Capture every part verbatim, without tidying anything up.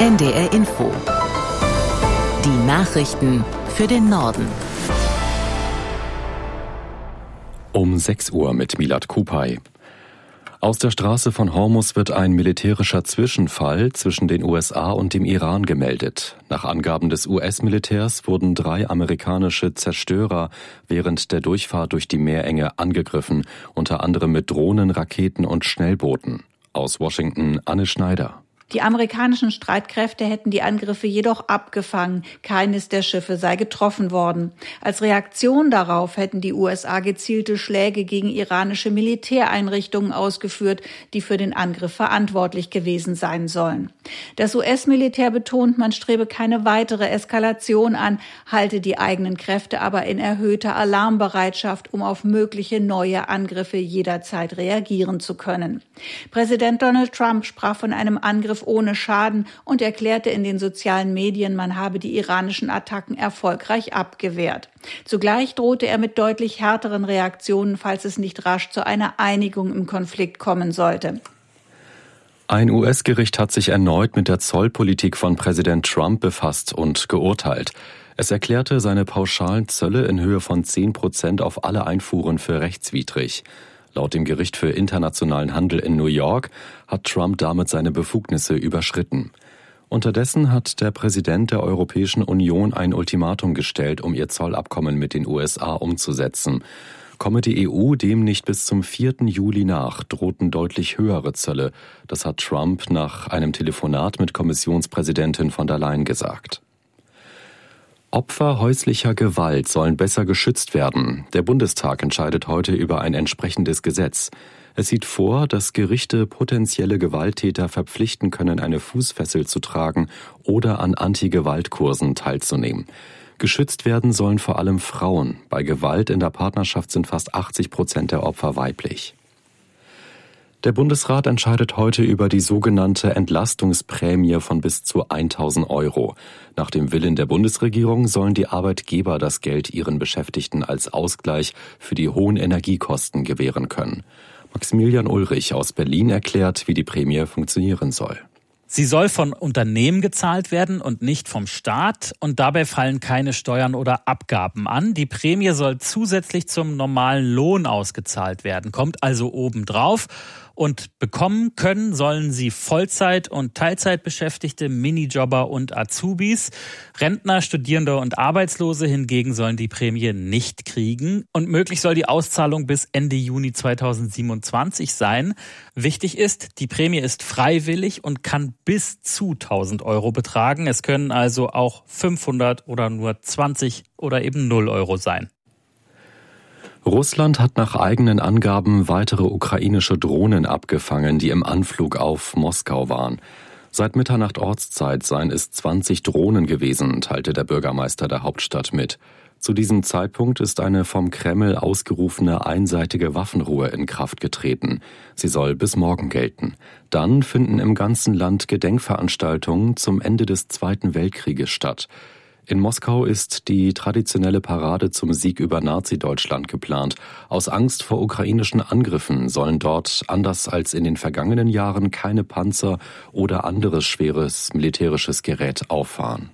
N D R Info. Die Nachrichten für den Norden. Um sechs Uhr mit Milad Kupay. Aus der Straße von Hormuz wird ein militärischer Zwischenfall zwischen den U S A und dem Iran gemeldet. Nach Angaben des U S-Militärs wurden drei amerikanische Zerstörer während der Durchfahrt durch die Meerenge angegriffen, unter anderem mit Drohnen, Raketen und Schnellbooten. Aus Washington Anne Schneider. Die amerikanischen Streitkräfte hätten die Angriffe jedoch abgefangen. Keines der Schiffe sei getroffen worden. Als Reaktion darauf hätten die U S A gezielte Schläge gegen iranische Militäreinrichtungen ausgeführt, die für den Angriff verantwortlich gewesen sein sollen. Das U S-Militär betont, man strebe keine weitere Eskalation an, halte die eigenen Kräfte aber in erhöhter Alarmbereitschaft, um auf mögliche neue Angriffe jederzeit reagieren zu können. Präsident Donald Trump sprach von einem Angriff ohne Schaden und erklärte in den sozialen Medien, man habe die iranischen Attacken erfolgreich abgewehrt. Zugleich drohte er mit deutlich härteren Reaktionen, falls es nicht rasch zu einer Einigung im Konflikt kommen sollte. Ein U S-Gericht hat sich erneut mit der Zollpolitik von Präsident Trump befasst und geurteilt. Es erklärte seine pauschalen Zölle in Höhe von zehn Prozent auf alle Einfuhren für rechtswidrig. Laut dem Gericht für internationalen Handel in New York hat Trump damit seine Befugnisse überschritten. Unterdessen hat der Präsident der Europäischen Union ein Ultimatum gestellt, um ihr Zollabkommen mit den U S A umzusetzen. Komme die E U dem nicht bis zum vierten Juli nach, drohten deutlich höhere Zölle. Das hat Trump nach einem Telefonat mit Kommissionspräsidentin von der Leyen gesagt. Opfer häuslicher Gewalt sollen besser geschützt werden. Der Bundestag entscheidet heute über ein entsprechendes Gesetz. Es sieht vor, dass Gerichte potenzielle Gewalttäter verpflichten können, eine Fußfessel zu tragen oder an Anti-Gewalt-Kursen teilzunehmen. Geschützt werden sollen vor allem Frauen. Bei Gewalt in der Partnerschaft sind fast achtzig Prozent der Opfer weiblich. Der Bundesrat entscheidet heute über die sogenannte Entlastungsprämie von bis zu tausend Euro. Nach dem Willen der Bundesregierung sollen die Arbeitgeber das Geld ihren Beschäftigten als Ausgleich für die hohen Energiekosten gewähren können. Maximilian Ulrich aus Berlin erklärt, wie die Prämie funktionieren soll. Sie soll von Unternehmen gezahlt werden und nicht vom Staat, und dabei fallen keine Steuern oder Abgaben an. Die Prämie soll zusätzlich zum normalen Lohn ausgezahlt werden, kommt also obendrauf. Und bekommen können sollen sie Vollzeit- und Teilzeitbeschäftigte, Minijobber und Azubis. Rentner, Studierende und Arbeitslose hingegen sollen die Prämie nicht kriegen. Und möglich soll die Auszahlung bis Ende Juni zweitausendsiebenundzwanzig sein. Wichtig ist, die Prämie ist freiwillig und kann bis zu tausend Euro betragen. Es können also auch fünfhundert oder nur zwanzig oder eben null Euro sein. Russland hat nach eigenen Angaben weitere ukrainische Drohnen abgefangen, die im Anflug auf Moskau waren. Seit Mitternacht Ortszeit seien es zwanzig Drohnen gewesen, teilte der Bürgermeister der Hauptstadt mit. Zu diesem Zeitpunkt ist eine vom Kreml ausgerufene einseitige Waffenruhe in Kraft getreten. Sie soll bis morgen gelten. Dann finden im ganzen Land Gedenkveranstaltungen zum Ende des Zweiten Weltkrieges statt. In Moskau ist die traditionelle Parade zum Sieg über Nazi-Deutschland geplant. Aus Angst vor ukrainischen Angriffen sollen dort, anders als in den vergangenen Jahren, keine Panzer oder anderes schweres militärisches Gerät auffahren.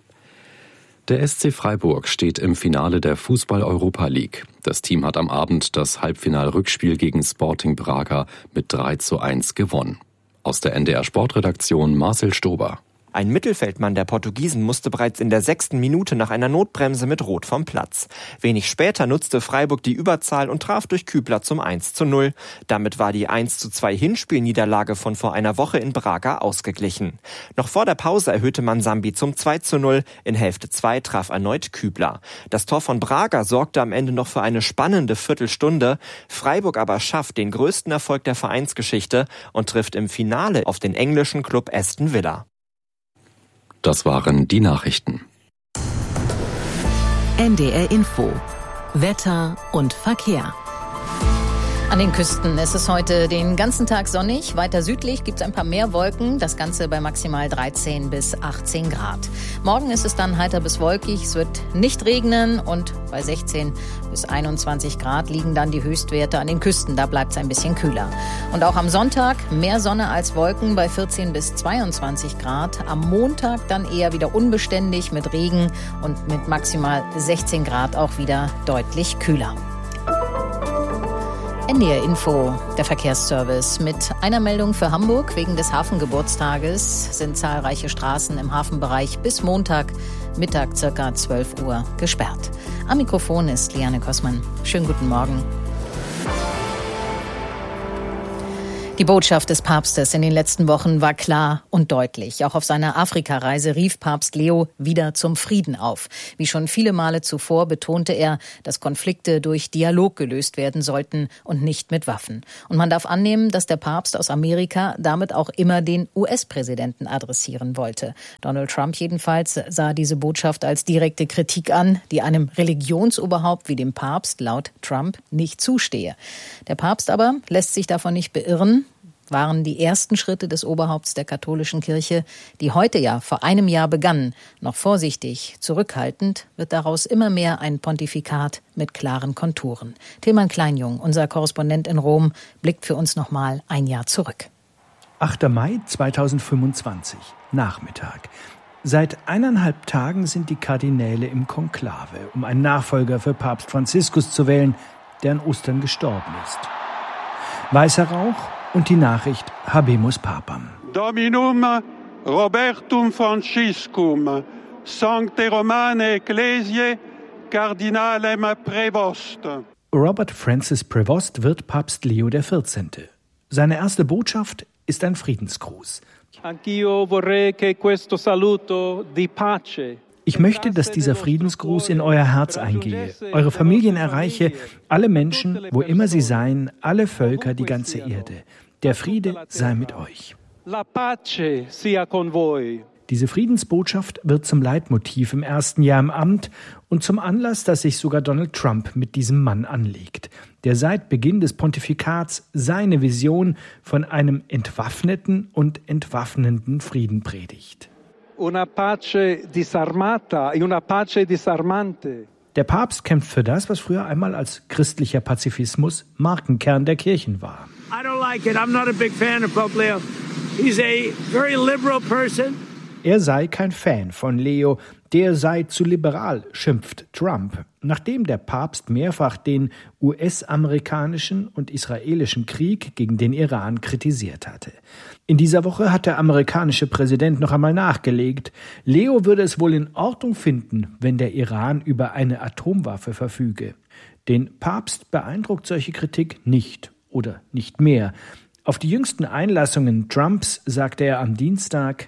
Der S C Freiburg steht im Finale der Fußball-Europa League. Das Team hat am Abend das Halbfinal-Rückspiel gegen Sporting Braga mit drei zu eins gewonnen. Aus der N D R-Sportredaktion Marcel Stober. Ein Mittelfeldmann der Portugiesen musste bereits in der sechsten Minute nach einer Notbremse mit Rot vom Platz. Wenig später nutzte Freiburg die Überzahl und traf durch Kübler zum eins zu null. Damit war die eins zu zwei Hinspielniederlage von vor einer Woche in Braga ausgeglichen. Noch vor der Pause erhöhte man Sambi zum zwei zu null. In Hälfte zwei traf erneut Kübler. Das Tor von Braga sorgte am Ende noch für eine spannende Viertelstunde. Freiburg aber schafft den größten Erfolg der Vereinsgeschichte und trifft im Finale auf den englischen Klub Aston Villa. Das waren die Nachrichten. N D R Info. Wetter und Verkehr. An den Küsten ist es heute den ganzen Tag sonnig. Weiter südlich gibt es ein paar mehr Wolken. Das Ganze bei maximal dreizehn bis achtzehn Grad. Morgen ist es dann heiter bis wolkig. Es wird nicht regnen und bei sechzehn bis einundzwanzig Grad liegen dann die Höchstwerte an den Küsten. Da bleibt es ein bisschen kühler. Und auch am Sonntag mehr Sonne als Wolken bei vierzehn bis zweiundzwanzig Grad. Am Montag dann eher wieder unbeständig mit Regen und mit maximal sechzehn Grad auch wieder deutlich kühler. N D R Info, der Verkehrsservice. Mit einer Meldung für Hamburg wegen des Hafengeburtstages sind zahlreiche Straßen im Hafenbereich bis Montag Mittag circa zwölf Uhr gesperrt. Am Mikrofon ist Liane Kossmann. Schönen guten Morgen. Die Botschaft des Papstes in den letzten Wochen war klar und deutlich. Auch auf seiner Afrikareise rief Papst Leo wieder zum Frieden auf. Wie schon viele Male zuvor betonte er, dass Konflikte durch Dialog gelöst werden sollten und nicht mit Waffen. Und man darf annehmen, dass der Papst aus Amerika damit auch immer den U S-Präsidenten adressieren wollte. Donald Trump jedenfalls sah diese Botschaft als direkte Kritik an, die einem Religionsoberhaupt wie dem Papst laut Trump nicht zustehe. Der Papst aber lässt sich davon nicht beirren. Waren die ersten Schritte des Oberhaupts der katholischen Kirche, die heute ja vor einem Jahr begannen, noch vorsichtig, zurückhaltend, wird daraus immer mehr ein Pontifikat mit klaren Konturen. Tilman Kleinjung, unser Korrespondent in Rom, blickt für uns nochmal ein Jahr zurück. achter Mai zweitausendfünfundzwanzig, Nachmittag. Seit eineinhalb Tagen sind die Kardinäle im Konklave, um einen Nachfolger für Papst Franziskus zu wählen, der an Ostern gestorben ist. Weißer Rauch und die Nachricht Habemus Papam. Dominum Robertum Franciscum, Sancte Romane Ecclesiae, Cardinalem Prevost. Robert Francis Prevost wird Papst Leo der vierzehnte. Seine erste Botschaft ist ein Friedensgruß. Anch'io vorrei che questo saluto di pace. Ich möchte, dass dieser Friedensgruß in euer Herz eingehe, eure Familien erreiche, alle Menschen, wo immer sie seien, alle Völker, die ganze Erde. Der Friede sei mit euch. Diese Friedensbotschaft wird zum Leitmotiv im ersten Jahr im Amt und zum Anlass, dass sich sogar Donald Trump mit diesem Mann anlegt, der seit Beginn des Pontifikats seine Vision von einem entwaffneten und entwaffnenden Frieden predigt. Una pace disarmata e una pace disarmante. Der Papst kämpft für das, was früher einmal als christlicher Pazifismus Markenkern der Kirchen war. I don't like it. I'm not a big fan of Pope Leo. He's a very liberal person. Er sei kein Fan von Leo, der sei zu liberal, schimpft Trump, nachdem der Papst mehrfach den U S-amerikanischen und israelischen Krieg gegen den Iran kritisiert hatte. In dieser Woche hat der amerikanische Präsident noch einmal nachgelegt, Leo würde es wohl in Ordnung finden, wenn der Iran über eine Atomwaffe verfüge. Den Papst beeindruckt solche Kritik nicht oder nicht mehr. Auf die jüngsten Einlassungen Trumps sagte er am Dienstag: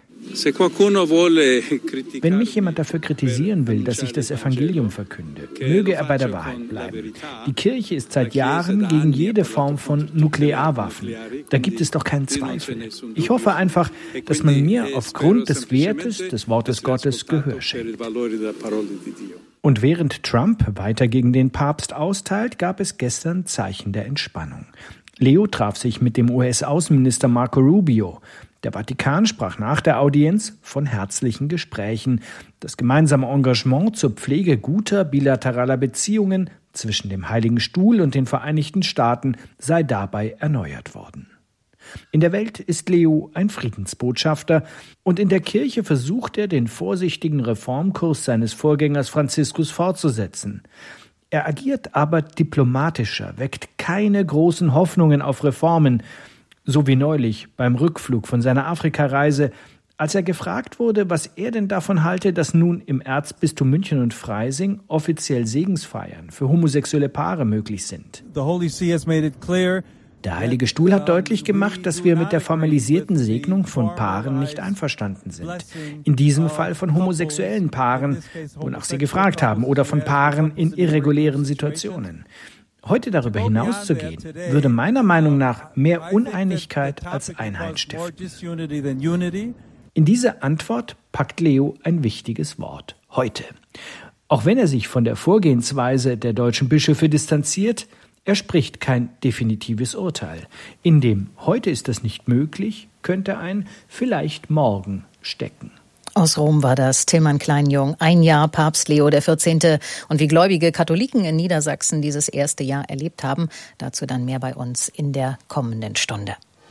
Wenn mich jemand dafür kritisieren will, dass ich das Evangelium verkünde, möge er bei der Wahrheit bleiben. Die Kirche ist seit Jahren gegen jede Form von Nuklearwaffen. Da gibt es doch keinen Zweifel. Ich hoffe einfach, dass man mir aufgrund des Wertes des Wortes Gottes Gehör schenkt. Und während Trump weiter gegen den Papst austeilt, gab es gestern Zeichen der Entspannung. Leo traf sich mit dem U S-Außenminister Marco Rubio. Der Vatikan sprach nach der Audienz von herzlichen Gesprächen. Das gemeinsame Engagement zur Pflege guter bilateraler Beziehungen zwischen dem Heiligen Stuhl und den Vereinigten Staaten sei dabei erneuert worden. In der Welt ist Leo ein Friedensbotschafter und in der Kirche versucht er, den vorsichtigen Reformkurs seines Vorgängers Franziskus fortzusetzen. Er agiert aber diplomatischer, weckt keine großen Hoffnungen auf Reformen, so wie neulich beim Rückflug von seiner Afrikareise, als er gefragt wurde, was er denn davon halte, dass nun im Erzbistum München und Freising offiziell Segensfeiern für homosexuelle Paare möglich sind. The Holy See has made it clear. Der Heilige Stuhl hat deutlich gemacht, dass wir mit der formalisierten Segnung von Paaren nicht einverstanden sind. In diesem Fall von homosexuellen Paaren, wonach sie gefragt haben, oder von Paaren in irregulären Situationen. Heute darüber hinauszugehen, würde meiner Meinung nach mehr Uneinigkeit als Einheit stiften. In diese Antwort packt Leo ein wichtiges Wort: heute. Auch wenn er sich von der Vorgehensweise der deutschen Bischöfe distanziert, Er spricht kein definitives Urteil. In dem heute ist das nicht möglich, könnte ein vielleicht morgen stecken. Aus Rom war das Tillmann Kleinjung. Ein Jahr Papst Leo der vierzehnte. Und wie gläubige Katholiken in Niedersachsen dieses erste Jahr erlebt haben, dazu dann mehr bei uns in der kommenden Stunde.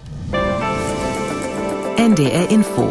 N D R Info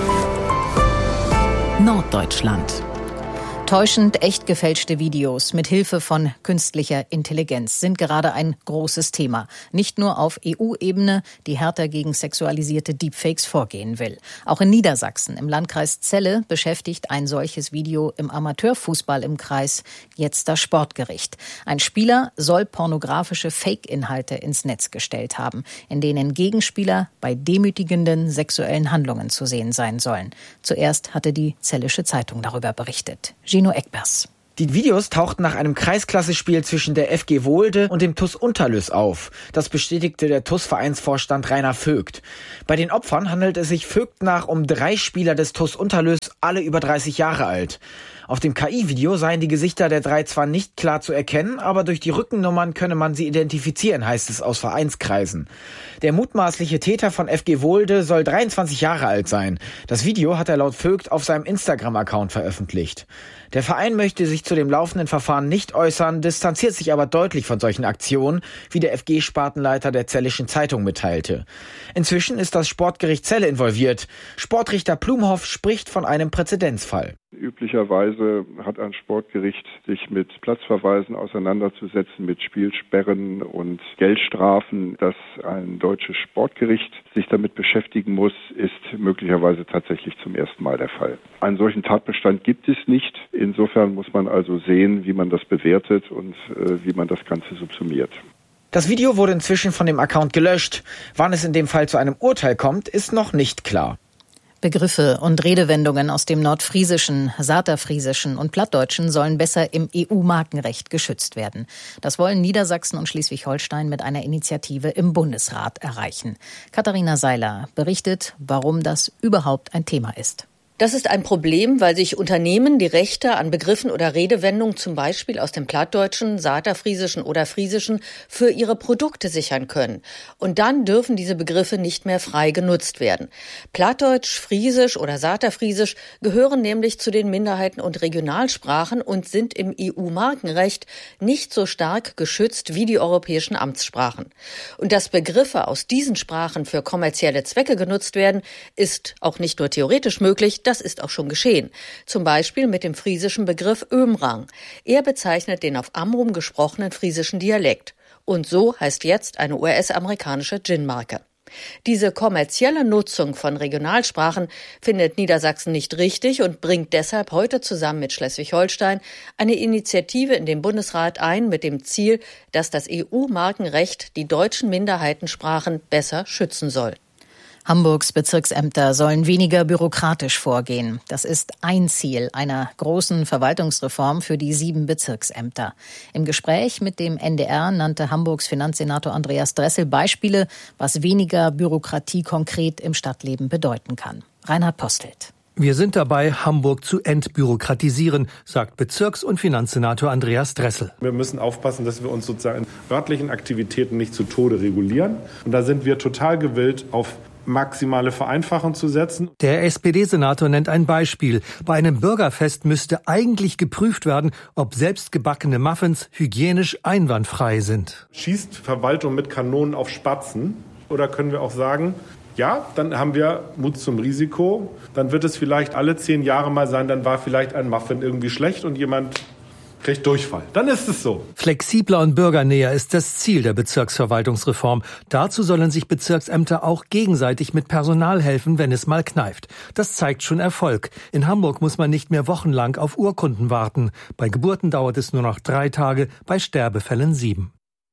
Norddeutschland. Täuschend echt gefälschte Videos mit Hilfe von künstlicher Intelligenz sind gerade ein großes Thema. Nicht nur auf E U-Ebene, die härter gegen sexualisierte Deepfakes vorgehen will. Auch in Niedersachsen, im Landkreis Celle, beschäftigt ein solches Video im Amateurfußball im Kreis jetzt das Sportgericht. Ein Spieler soll pornografische Fake-Inhalte ins Netz gestellt haben, in denen Gegenspieler bei demütigenden sexuellen Handlungen zu sehen sein sollen. Zuerst hatte die Zellische Zeitung darüber berichtet. Gino Eckbers. Die Videos tauchten nach einem Kreisklassespiel zwischen der F G Wohlde und dem T U S Unterlüß auf. Das bestätigte der T U S-Vereinsvorstand Rainer Vogt. Bei den Opfern handelt es sich Vogt nach um drei Spieler des T U S Unterlüß, alle über dreißig Jahre alt. Auf dem K I-Video seien die Gesichter der drei zwar nicht klar zu erkennen, aber durch die Rückennummern könne man sie identifizieren, heißt es aus Vereinskreisen. Der mutmaßliche Täter von F G Wohlde soll dreiundzwanzig Jahre alt sein. Das Video hat er laut Vogt auf seinem Instagram-Account veröffentlicht. Der Verein möchte sich zu dem laufenden Verfahren nicht äußern, distanziert sich aber deutlich von solchen Aktionen, wie der F G-Spartenleiter der Zellischen Zeitung mitteilte. Inzwischen ist das Sportgericht Celle involviert. Sportrichter Plumhoff spricht von einem Präzedenzfall. Üblicherweise hat ein Sportgericht sich mit Platzverweisen auseinanderzusetzen, mit Spielsperren und Geldstrafen. Dass ein deutsches Sportgericht sich damit beschäftigen muss, ist möglicherweise tatsächlich zum ersten Mal der Fall. Einen solchen Tatbestand gibt es nicht. Insofern muss man also sehen, wie man das bewertet und äh, wie man das Ganze subsumiert. Das Video wurde inzwischen von dem Account gelöscht. Wann es in dem Fall zu einem Urteil kommt, ist noch nicht klar. Begriffe und Redewendungen aus dem Nordfriesischen, Saterfriesischen und Plattdeutschen sollen besser im E U-Markenrecht geschützt werden. Das wollen Niedersachsen und Schleswig-Holstein mit einer Initiative im Bundesrat erreichen. Katharina Seiler berichtet, warum das überhaupt ein Thema ist. Das ist ein Problem, weil sich Unternehmen die Rechte an Begriffen oder Redewendungen zum Beispiel aus dem Plattdeutschen, Saterfriesischen oder Friesischen für ihre Produkte sichern können. Und dann dürfen diese Begriffe nicht mehr frei genutzt werden. Plattdeutsch, Friesisch oder Saterfriesisch gehören nämlich zu den Minderheiten- und Regionalsprachen und sind im E U-Markenrecht nicht so stark geschützt wie die europäischen Amtssprachen. Und dass Begriffe aus diesen Sprachen für kommerzielle Zwecke genutzt werden, ist auch nicht nur theoretisch möglich, das ist auch schon geschehen. Zum Beispiel mit dem friesischen Begriff Ömrang. Er bezeichnet den auf Amrum gesprochenen friesischen Dialekt. Und so heißt jetzt eine U S-amerikanische Gin-Marke. Diese kommerzielle Nutzung von Regionalsprachen findet Niedersachsen nicht richtig und bringt deshalb heute zusammen mit Schleswig-Holstein eine Initiative in den Bundesrat ein mit dem Ziel, dass das E U-Markenrecht die deutschen Minderheitensprachen besser schützen soll. Hamburgs Bezirksämter sollen weniger bürokratisch vorgehen. Das ist ein Ziel einer großen Verwaltungsreform für die sieben Bezirksämter. Im Gespräch mit dem N D R nannte Hamburgs Finanzsenator Andreas Dressel Beispiele, was weniger Bürokratie konkret im Stadtleben bedeuten kann. Reinhard Postelt. Wir sind dabei, Hamburg zu entbürokratisieren, sagt Bezirks- und Finanzsenator Andreas Dressel. Wir müssen aufpassen, dass wir uns sozusagen in örtlichen Aktivitäten nicht zu Tode regulieren. Und da sind wir total gewillt, auf maximale Vereinfachung zu setzen. Der S P D-Senator nennt ein Beispiel. Bei einem Bürgerfest müsste eigentlich geprüft werden, ob selbstgebackene Muffins hygienisch einwandfrei sind. Schießt Verwaltung mit Kanonen auf Spatzen? Oder können wir auch sagen, ja, dann haben wir Mut zum Risiko. Dann wird es vielleicht alle zehn Jahre mal sein, dann war vielleicht ein Muffin irgendwie schlecht und jemand kriegt Durchfall. Dann ist es so. Flexibler und bürgernäher ist das Ziel der Bezirksverwaltungsreform. Dazu sollen sich Bezirksämter auch gegenseitig mit Personal helfen, wenn es mal kneift. Das zeigt schon Erfolg. In Hamburg muss man nicht mehr wochenlang auf Urkunden warten. Bei Geburten dauert es nur noch drei Tage, bei Sterbefällen sieben.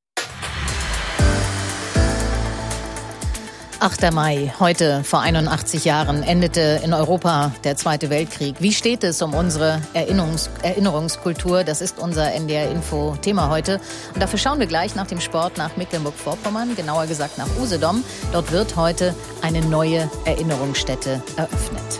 achter Mai, heute vor einundachtzig Jahren endete in Europa der Zweite Weltkrieg. Wie steht es um unsere Erinnerungs- Erinnerungskultur? Das ist unser N D R-Info-Thema heute. Und dafür schauen wir gleich nach dem Sport nach Mecklenburg-Vorpommern, genauer gesagt nach Usedom. Dort wird heute eine neue Erinnerungsstätte eröffnet.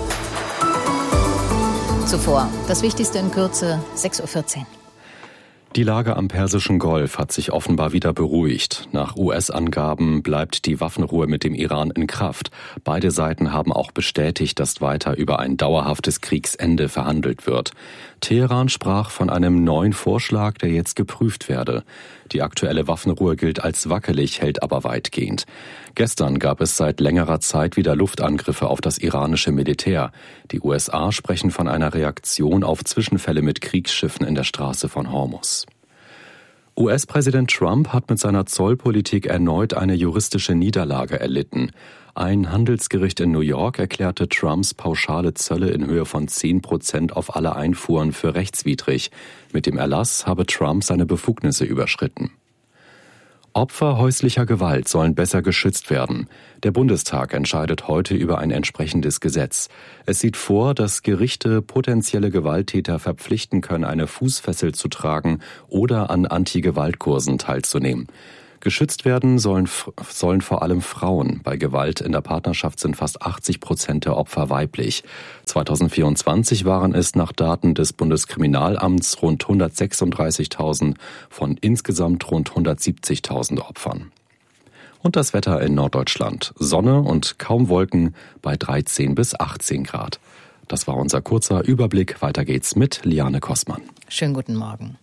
Zuvor das Wichtigste in Kürze, sechs Uhr vierzehn. Die Lage am Persischen Golf hat sich offenbar wieder beruhigt. Nach U S-Angaben bleibt die Waffenruhe mit dem Iran in Kraft. Beide Seiten haben auch bestätigt, dass weiter über ein dauerhaftes Kriegsende verhandelt wird. Teheran sprach von einem neuen Vorschlag, der jetzt geprüft werde. Die aktuelle Waffenruhe gilt als wackelig, hält aber weitgehend. Gestern gab es seit längerer Zeit wieder Luftangriffe auf das iranische Militär. Die U S A sprechen von einer Reaktion auf Zwischenfälle mit Kriegsschiffen in der Straße von Hormuz. U S-Präsident Trump hat mit seiner Zollpolitik erneut eine juristische Niederlage erlitten. Ein Handelsgericht in New York erklärte Trumps pauschale Zölle in Höhe von zehn Prozent auf alle Einfuhren für rechtswidrig. Mit dem Erlass habe Trump seine Befugnisse überschritten. Opfer häuslicher Gewalt sollen besser geschützt werden. Der Bundestag entscheidet heute über ein entsprechendes Gesetz. Es sieht vor, dass Gerichte potenzielle Gewalttäter verpflichten können, eine Fußfessel zu tragen oder an Anti-Gewalt-Kursen teilzunehmen. Geschützt werden sollen, sollen vor allem Frauen. Bei Gewalt in der Partnerschaft sind fast achtzig Prozent der Opfer weiblich. zweitausendvierundzwanzig waren es nach Daten des Bundeskriminalamts rund hundertsechsunddreißigtausend von insgesamt rund hundertsiebzigtausend Opfern. Und das Wetter in Norddeutschland. Sonne und kaum Wolken bei dreizehn bis achtzehn Grad. Das war unser kurzer Überblick. Weiter geht's mit Liane Kossmann. Schönen guten Morgen.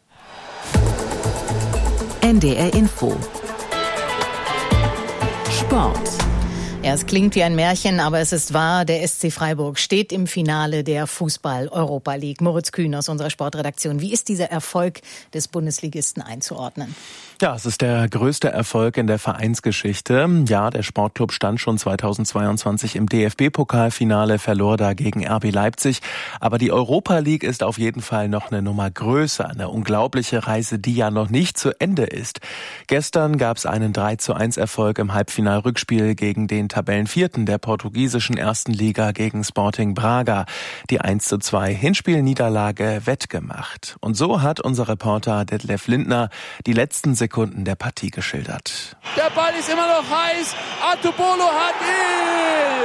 N D R Info. Sport. Ja, es klingt wie ein Märchen, aber es ist wahr. Der S C Freiburg steht im Finale der Fußball-Europa League. Moritz Kühn aus unserer Sportredaktion. Wie ist dieser Erfolg des Bundesligisten einzuordnen? Ja, es ist der größte Erfolg in der Vereinsgeschichte. Ja, der Sportclub stand schon zweitausendzweiundzwanzig im D F B-Pokalfinale, verlor da gegen R B Leipzig. Aber die Europa League ist auf jeden Fall noch eine Nummer größer. Eine unglaubliche Reise, die ja noch nicht zu Ende ist. Gestern gab es einen drei zu eins Erfolg im Halbfinal-Rückspiel gegen den Tabellenvierten der portugiesischen ersten Liga gegen Sporting Braga. Die eins zu zwei Hinspielniederlage wettgemacht. Und so hat unser Reporter Detlef Lindner die letzten Sekunden der Partie geschildert. Der Ball ist immer noch heiß. Atubolo hat ihn!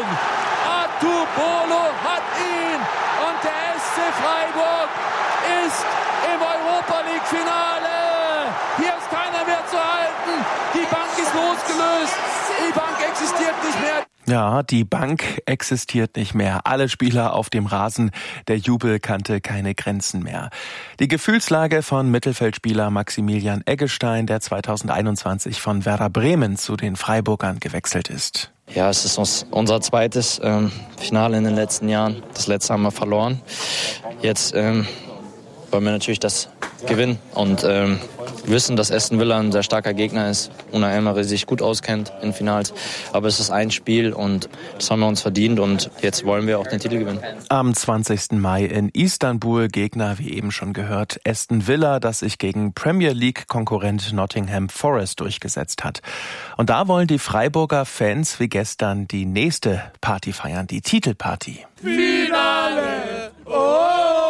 Atubolo hat ihn! Und der S C Freiburg ist im Europa League Finale. Hier ist keiner mehr zu halten. Die Bank ist losgelöst. Die Bank existiert nicht mehr. Ja, die Bank existiert nicht mehr. Alle Spieler auf dem Rasen, der Jubel kannte keine Grenzen mehr. Die Gefühlslage von Mittelfeldspieler Maximilian Eggestein, der zweitausendeinundzwanzig von Werder Bremen zu den Freiburgern gewechselt ist. Ja, es ist uns, unser zweites ähm, Finale in den letzten Jahren. Das letzte haben wir verloren. Jetzt ähm, wollen wir natürlich das gewinnen und ähm, wissen, dass Aston Villa ein sehr starker Gegner ist. Unai Emery sich gut auskennt in Finals. Aber es ist ein Spiel und das haben wir uns verdient und jetzt wollen wir auch den Titel gewinnen. Am zwanzigsten Mai in Istanbul, Gegner, wie eben schon gehört, Aston Villa, das sich gegen Premier League-Konkurrent Nottingham Forest durchgesetzt hat. Und da wollen die Freiburger Fans wie gestern die nächste Party feiern, die Titelparty. Finale! Oh!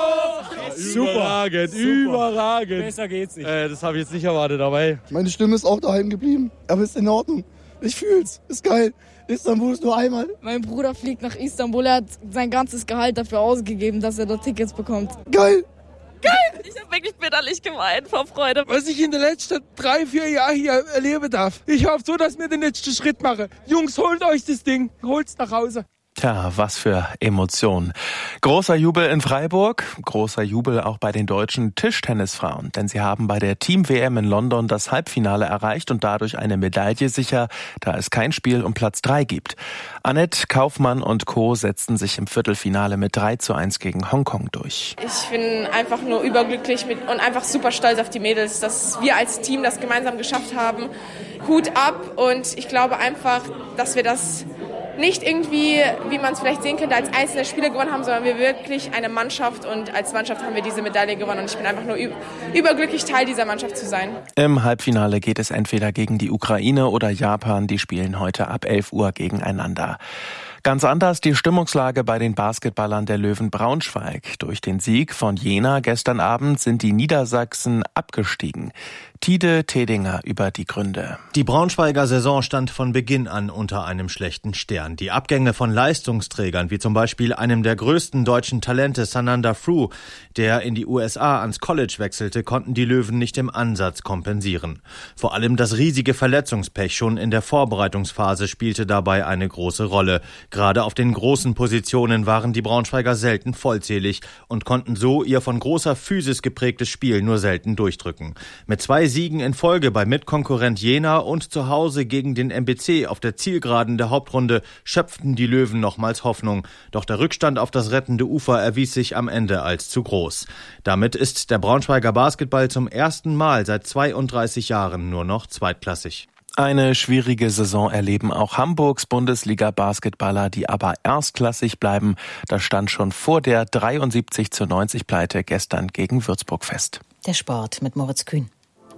Super, überragend, super. überragend. Besser geht's nicht. Äh, das habe ich jetzt nicht erwartet, aber hey. Meine Stimme ist auch daheim geblieben, aber ist in Ordnung. Ich fühl's, ist geil. Istanbul ist nur einmal. Mein Bruder fliegt nach Istanbul, er hat sein ganzes Gehalt dafür ausgegeben, dass er dort Tickets bekommt. Geil! Geil! Ich habe wirklich bitterlich geweint vor Freude. Was ich in den letzten drei, vier Jahren hier erleben darf. Ich hoffe so, dass wir den nächsten Schritt machen. Jungs, holt euch das Ding, holt's nach Hause. Tja, was für Emotionen. Großer Jubel in Freiburg, großer Jubel auch bei den deutschen Tischtennisfrauen, denn sie haben bei der Team-W M in London das Halbfinale erreicht und dadurch eine Medaille sicher, da es kein Spiel um Platz drei gibt. Annette Kaufmann und Co. setzten sich im Viertelfinale mit drei zu eins gegen Hongkong durch. Ich bin einfach nur überglücklich mit und einfach super stolz auf die Mädels, dass wir als Team das gemeinsam geschafft haben. Hut ab und ich glaube einfach, dass wir das nicht irgendwie, wie man es vielleicht sehen könnte, als einzelne Spieler gewonnen haben, sondern wir wirklich eine Mannschaft und als Mannschaft haben wir diese Medaille gewonnen und ich bin einfach nur überglücklich, Teil dieser Mannschaft zu sein. Im Halbfinale geht es entweder gegen die Ukraine oder Japan, die spielen heute ab elf Uhr gegeneinander. Ganz anders die Stimmungslage bei den Basketballern der Löwen Braunschweig. Durch den Sieg von Jena gestern Abend sind die Niedersachsen abgestiegen. Tide Tedinger über die Gründe. Die Braunschweiger Saison stand von Beginn an unter einem schlechten Stern. Die Abgänge von Leistungsträgern, wie zum Beispiel einem der größten deutschen Talente, Sananda Fru, der in die U S A ans College wechselte, konnten die Löwen nicht im Ansatz kompensieren. Vor allem das riesige Verletzungspech schon in der Vorbereitungsphase spielte dabei eine große Rolle. Gerade auf den großen Positionen waren die Braunschweiger selten vollzählig und konnten so ihr von großer Physis geprägtes Spiel nur selten durchdrücken. Mit zwei Siegen in Folge bei Mitkonkurrent Jena und zu Hause gegen den M B C auf der Zielgeraden der Hauptrunde schöpften die Löwen nochmals Hoffnung. Doch der Rückstand auf das rettende Ufer erwies sich am Ende als zu groß. Damit ist der Braunschweiger Basketball zum ersten Mal seit zweiunddreißig Jahren nur noch zweitklassig. Eine schwierige Saison erleben auch Hamburgs Bundesliga-Basketballer, die aber erstklassig bleiben. Das stand schon vor der dreiundsiebzig zu neunzig Pleite gestern gegen Würzburg fest. Der Sport mit Moritz Kühn.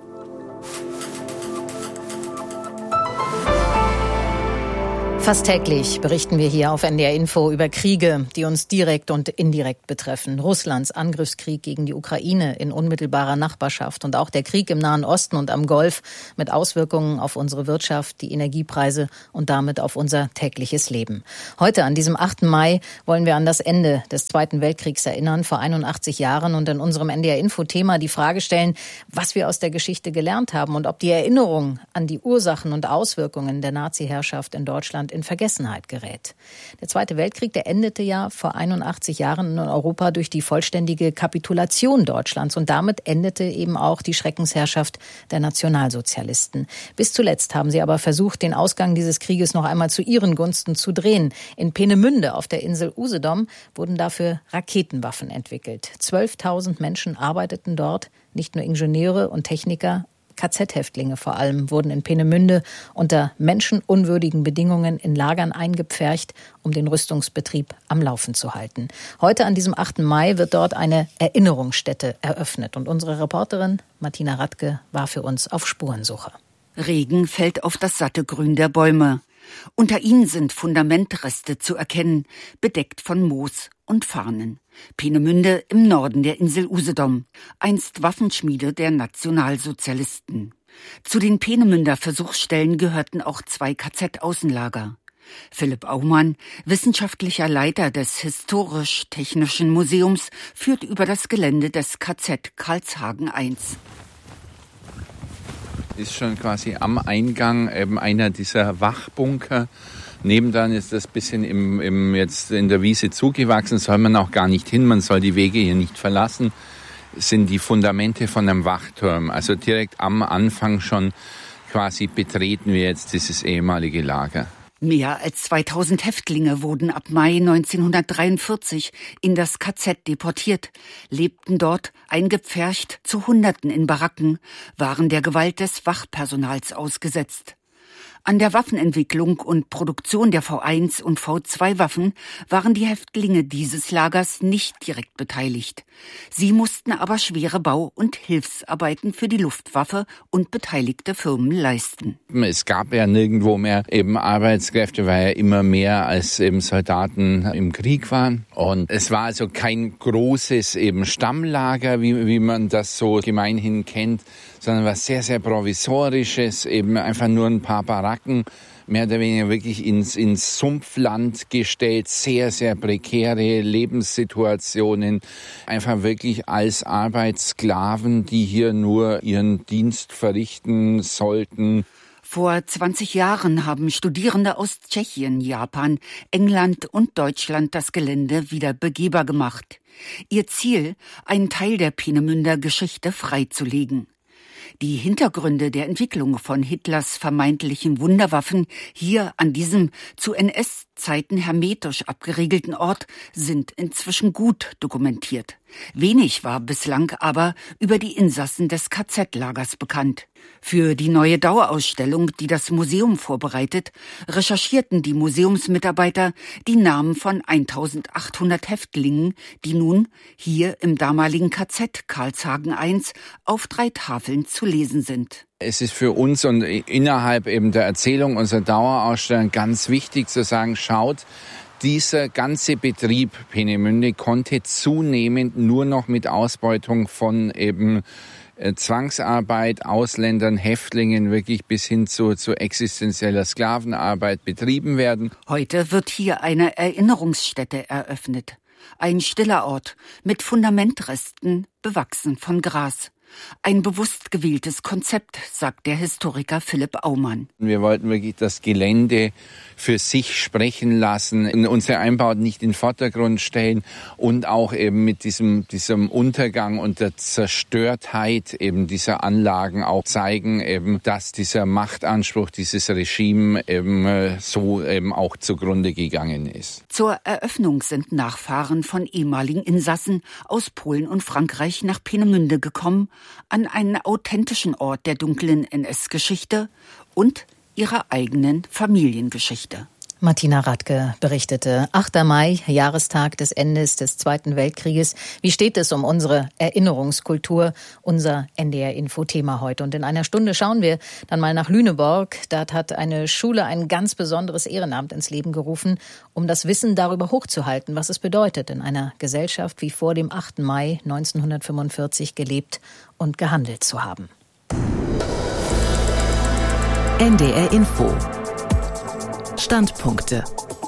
Fast täglich berichten wir hier auf N D R Info über Kriege, die uns direkt und indirekt betreffen. Russlands Angriffskrieg gegen die Ukraine in unmittelbarer Nachbarschaft und auch der Krieg im Nahen Osten und am Golf mit Auswirkungen auf unsere Wirtschaft, die Energiepreise und damit auf unser tägliches Leben. Heute, an diesem achten Mai, wollen wir an das Ende des Zweiten Weltkriegs erinnern, vor einundachtzig Jahren, und in unserem N D R Info-Thema die Frage stellen, was wir aus der Geschichte gelernt haben und ob die Erinnerung an die Ursachen und Auswirkungen der Nazi-Herrschaft in Deutschland in Vergessenheit gerät. Der Zweite Weltkrieg, der endete ja vor einundachtzig Jahren in Europa durch die vollständige Kapitulation Deutschlands und damit endete eben auch die Schreckensherrschaft der Nationalsozialisten. Bis zuletzt haben sie aber versucht, den Ausgang dieses Krieges noch einmal zu ihren Gunsten zu drehen. In Peenemünde auf der Insel Usedom wurden dafür Raketenwaffen entwickelt. zwölftausend Menschen arbeiteten dort, nicht nur Ingenieure und Techniker. K Z-Häftlinge vor allem wurden in Peenemünde unter menschenunwürdigen Bedingungen in Lagern eingepfercht, um den Rüstungsbetrieb am Laufen zu halten. Heute, an diesem achten Mai, wird dort eine Erinnerungsstätte eröffnet. Und unsere Reporterin Martina Radke war für uns auf Spurensuche. Regen fällt auf das satte Grün der Bäume. Unter ihnen sind Fundamentreste zu erkennen, bedeckt von Moos und Farnen. Peenemünde im Norden der Insel Usedom, einst Waffenschmiede der Nationalsozialisten. Zu den Peenemünder Versuchsstellen gehörten auch zwei K Z-Außenlager. Philipp Aumann, wissenschaftlicher Leiter des Historisch-Technischen Museums, führt über das Gelände des K Z Karlshagen eins. Ist schon quasi am Eingang eben einer dieser Wachbunker. Nebendran ist das bisschen im, im jetzt in der Wiese zugewachsen, soll man auch gar nicht hin, man soll die Wege hier nicht verlassen. Das sind die Fundamente von einem Wachturm. Also direkt am Anfang schon quasi betreten wir jetzt dieses ehemalige Lager. Mehr als zweitausend Häftlinge wurden ab Mai neunzehnhundertdreiundvierzig in das K Z deportiert, lebten dort eingepfercht zu Hunderten in Baracken, waren der Gewalt des Wachpersonals ausgesetzt. An der Waffenentwicklung und Produktion der V eins und V zwei Waffen waren die Häftlinge dieses Lagers nicht direkt beteiligt. Sie mussten aber schwere Bau- und Hilfsarbeiten für die Luftwaffe und beteiligte Firmen leisten. Es gab ja nirgendwo mehr eben Arbeitskräfte, weil ja immer mehr als eben Soldaten im Krieg waren. Und es war also kein großes eben Stammlager, wie, wie man das so gemeinhin kennt, sondern was sehr, sehr Provisorisches, eben einfach nur ein paar Baracken, mehr oder weniger wirklich ins, ins Sumpfland gestellt, sehr, sehr prekäre Lebenssituationen, einfach wirklich als Arbeitssklaven, die hier nur ihren Dienst verrichten sollten. Vor zwanzig Jahren haben Studierende aus Tschechien, Japan, England und Deutschland das Gelände wieder begehbar gemacht. Ihr Ziel, einen Teil der Peenemünder Geschichte freizulegen. Die Hintergründe der Entwicklung von Hitlers vermeintlichen Wunderwaffen hier an diesem zu N S-Zeiten hermetisch abgeriegelten Ort sind inzwischen gut dokumentiert. Wenig war bislang aber über die Insassen des K Z-Lagers bekannt. Für die neue Dauerausstellung, die das Museum vorbereitet, recherchierten die Museumsmitarbeiter die Namen von eintausendachthundert Häftlingen, die nun hier im damaligen K Z Karlshagen eins auf drei Tafeln zu lesen sind. Es ist für uns und innerhalb eben der Erzählung unserer Dauerausstellung ganz wichtig zu sagen, schaut, dieser ganze Betrieb Peenemünde konnte zunehmend nur noch mit Ausbeutung von eben Zwangsarbeit, Ausländern, Häftlingen wirklich bis hin zu, zu existenzieller Sklavenarbeit betrieben werden. Heute wird hier eine Erinnerungsstätte eröffnet. Ein stiller Ort mit Fundamentresten, bewachsen von Gras. Ein bewusst gewähltes Konzept, sagt der Historiker Philipp Aumann. Wir wollten wirklich das Gelände für sich sprechen lassen, unsere Einbauten nicht in den Vordergrund stellen und auch eben mit diesem, diesem Untergang und der Zerstörtheit eben dieser Anlagen auch zeigen, eben, dass dieser Machtanspruch, dieses Regime eben so eben auch zugrunde gegangen ist. Zur Eröffnung sind Nachfahren von ehemaligen Insassen aus Polen und Frankreich nach Peenemünde gekommen, an einen authentischen Ort der dunklen N S-Geschichte und ihrer eigenen Familiengeschichte. Martina Radke berichtete. achter Mai, Jahrestag des Endes des Zweiten Weltkrieges. Wie steht es um unsere Erinnerungskultur? Unser N D R-Info-Thema heute. Und in einer Stunde schauen wir dann mal nach Lüneburg. Dort hat eine Schule ein ganz besonderes Ehrenamt ins Leben gerufen, um das Wissen darüber hochzuhalten, was es bedeutet, in einer Gesellschaft wie vor dem achten Mai neunzehnhundertfünfundvierzig gelebt und gehandelt zu haben. N D R-Info. Standpunkte.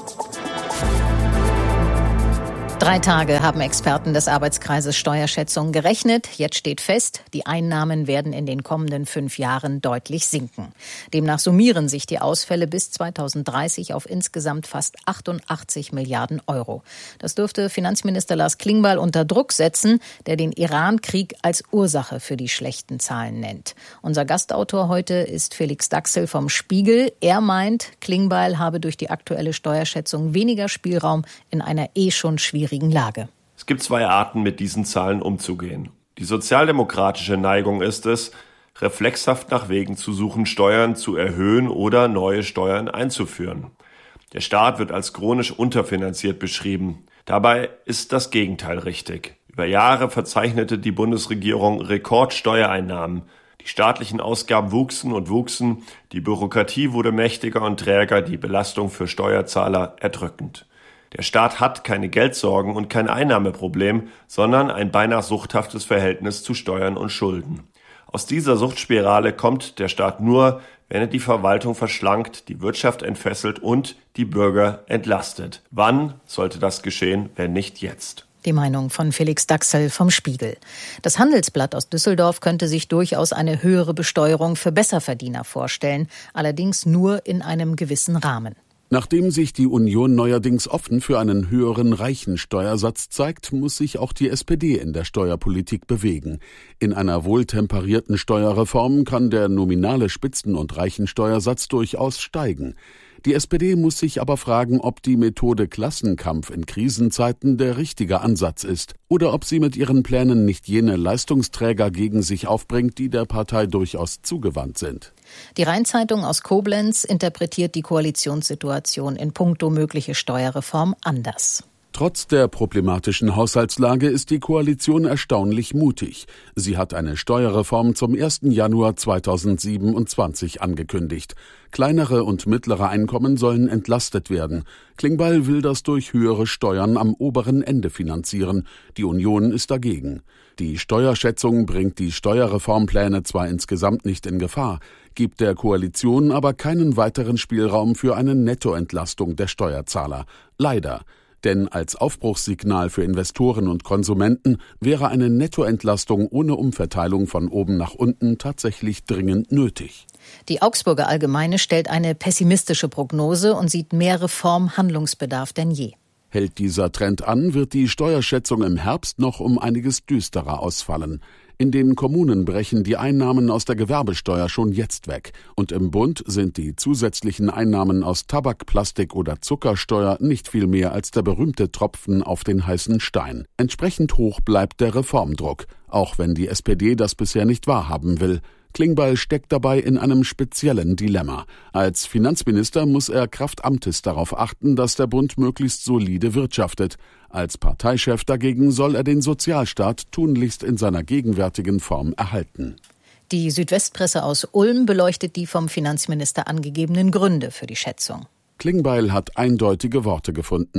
Drei Tage haben Experten des Arbeitskreises Steuerschätzung gerechnet. Jetzt steht fest, die Einnahmen werden in den kommenden fünf Jahren deutlich sinken. Demnach summieren sich die Ausfälle bis zweitausenddreißig auf insgesamt fast achtundachtzig Milliarden Euro. Das dürfte Finanzminister Lars Klingbeil unter Druck setzen, der den Iran-Krieg als Ursache für die schlechten Zahlen nennt. Unser Gastautor heute ist Felix Daxel vom Spiegel. Er meint, Klingbeil habe durch die aktuelle Steuerschätzung weniger Spielraum in einer eh schon schwierigen Lage. Es gibt zwei Arten, mit diesen Zahlen umzugehen. Die sozialdemokratische Neigung ist es, reflexhaft nach Wegen zu suchen, Steuern zu erhöhen oder neue Steuern einzuführen. Der Staat wird als chronisch unterfinanziert beschrieben. Dabei ist das Gegenteil richtig. Über Jahre verzeichnete die Bundesregierung Rekordsteuereinnahmen. Die staatlichen Ausgaben wuchsen und wuchsen, die Bürokratie wurde mächtiger und träger, die Belastung für Steuerzahler erdrückend. Der Staat hat keine Geldsorgen und kein Einnahmeproblem, sondern ein beinahe suchthaftes Verhältnis zu Steuern und Schulden. Aus dieser Suchtspirale kommt der Staat nur, wenn er die Verwaltung verschlankt, die Wirtschaft entfesselt und die Bürger entlastet. Wann sollte das geschehen, wenn nicht jetzt? Die Meinung von Felix Daxel vom Spiegel. Das Handelsblatt aus Düsseldorf könnte sich durchaus eine höhere Besteuerung für Besserverdiener vorstellen, allerdings nur in einem gewissen Rahmen. Nachdem sich die Union neuerdings offen für einen höheren Reichensteuersatz zeigt, muss sich auch die S P D in der Steuerpolitik bewegen. In einer wohltemperierten Steuerreform kann der nominale Spitzen- und Reichensteuersatz durchaus steigen. Die S P D muss sich aber fragen, ob die Methode Klassenkampf in Krisenzeiten der richtige Ansatz ist oder ob sie mit ihren Plänen nicht jene Leistungsträger gegen sich aufbringt, die der Partei durchaus zugewandt sind. Die Rhein-Zeitung aus Koblenz interpretiert die Koalitionssituation in puncto mögliche Steuerreform anders. Trotz der problematischen Haushaltslage ist die Koalition erstaunlich mutig. Sie hat eine Steuerreform zum ersten Januar zweitausendsiebenundzwanzig angekündigt. Kleinere und mittlere Einkommen sollen entlastet werden. Klingbeil will das durch höhere Steuern am oberen Ende finanzieren. Die Union ist dagegen. Die Steuerschätzung bringt die Steuerreformpläne zwar insgesamt nicht in Gefahr, gibt der Koalition aber keinen weiteren Spielraum für eine Nettoentlastung der Steuerzahler. Leider. Denn als Aufbruchssignal für Investoren und Konsumenten wäre eine Nettoentlastung ohne Umverteilung von oben nach unten tatsächlich dringend nötig. Die Augsburger Allgemeine stellt eine pessimistische Prognose und sieht mehr Reformhandlungsbedarf denn je. Hält dieser Trend an, wird die Steuerschätzung im Herbst noch um einiges düsterer ausfallen. In den Kommunen brechen die Einnahmen aus der Gewerbesteuer schon jetzt weg. Und im Bund sind die zusätzlichen Einnahmen aus Tabak-, Plastik- oder Zuckersteuer nicht viel mehr als der berühmte Tropfen auf den heißen Stein. Entsprechend hoch bleibt der Reformdruck, auch wenn die S P D das bisher nicht wahrhaben will. Klingbeil steckt dabei in einem speziellen Dilemma. Als Finanzminister muss er kraft Amtes darauf achten, dass der Bund möglichst solide wirtschaftet. Als Parteichef dagegen soll er den Sozialstaat tunlichst in seiner gegenwärtigen Form erhalten. Die Südwestpresse aus Ulm beleuchtet die vom Finanzminister angegebenen Gründe für die Schätzung. Klingbeil hat eindeutige Worte gefunden.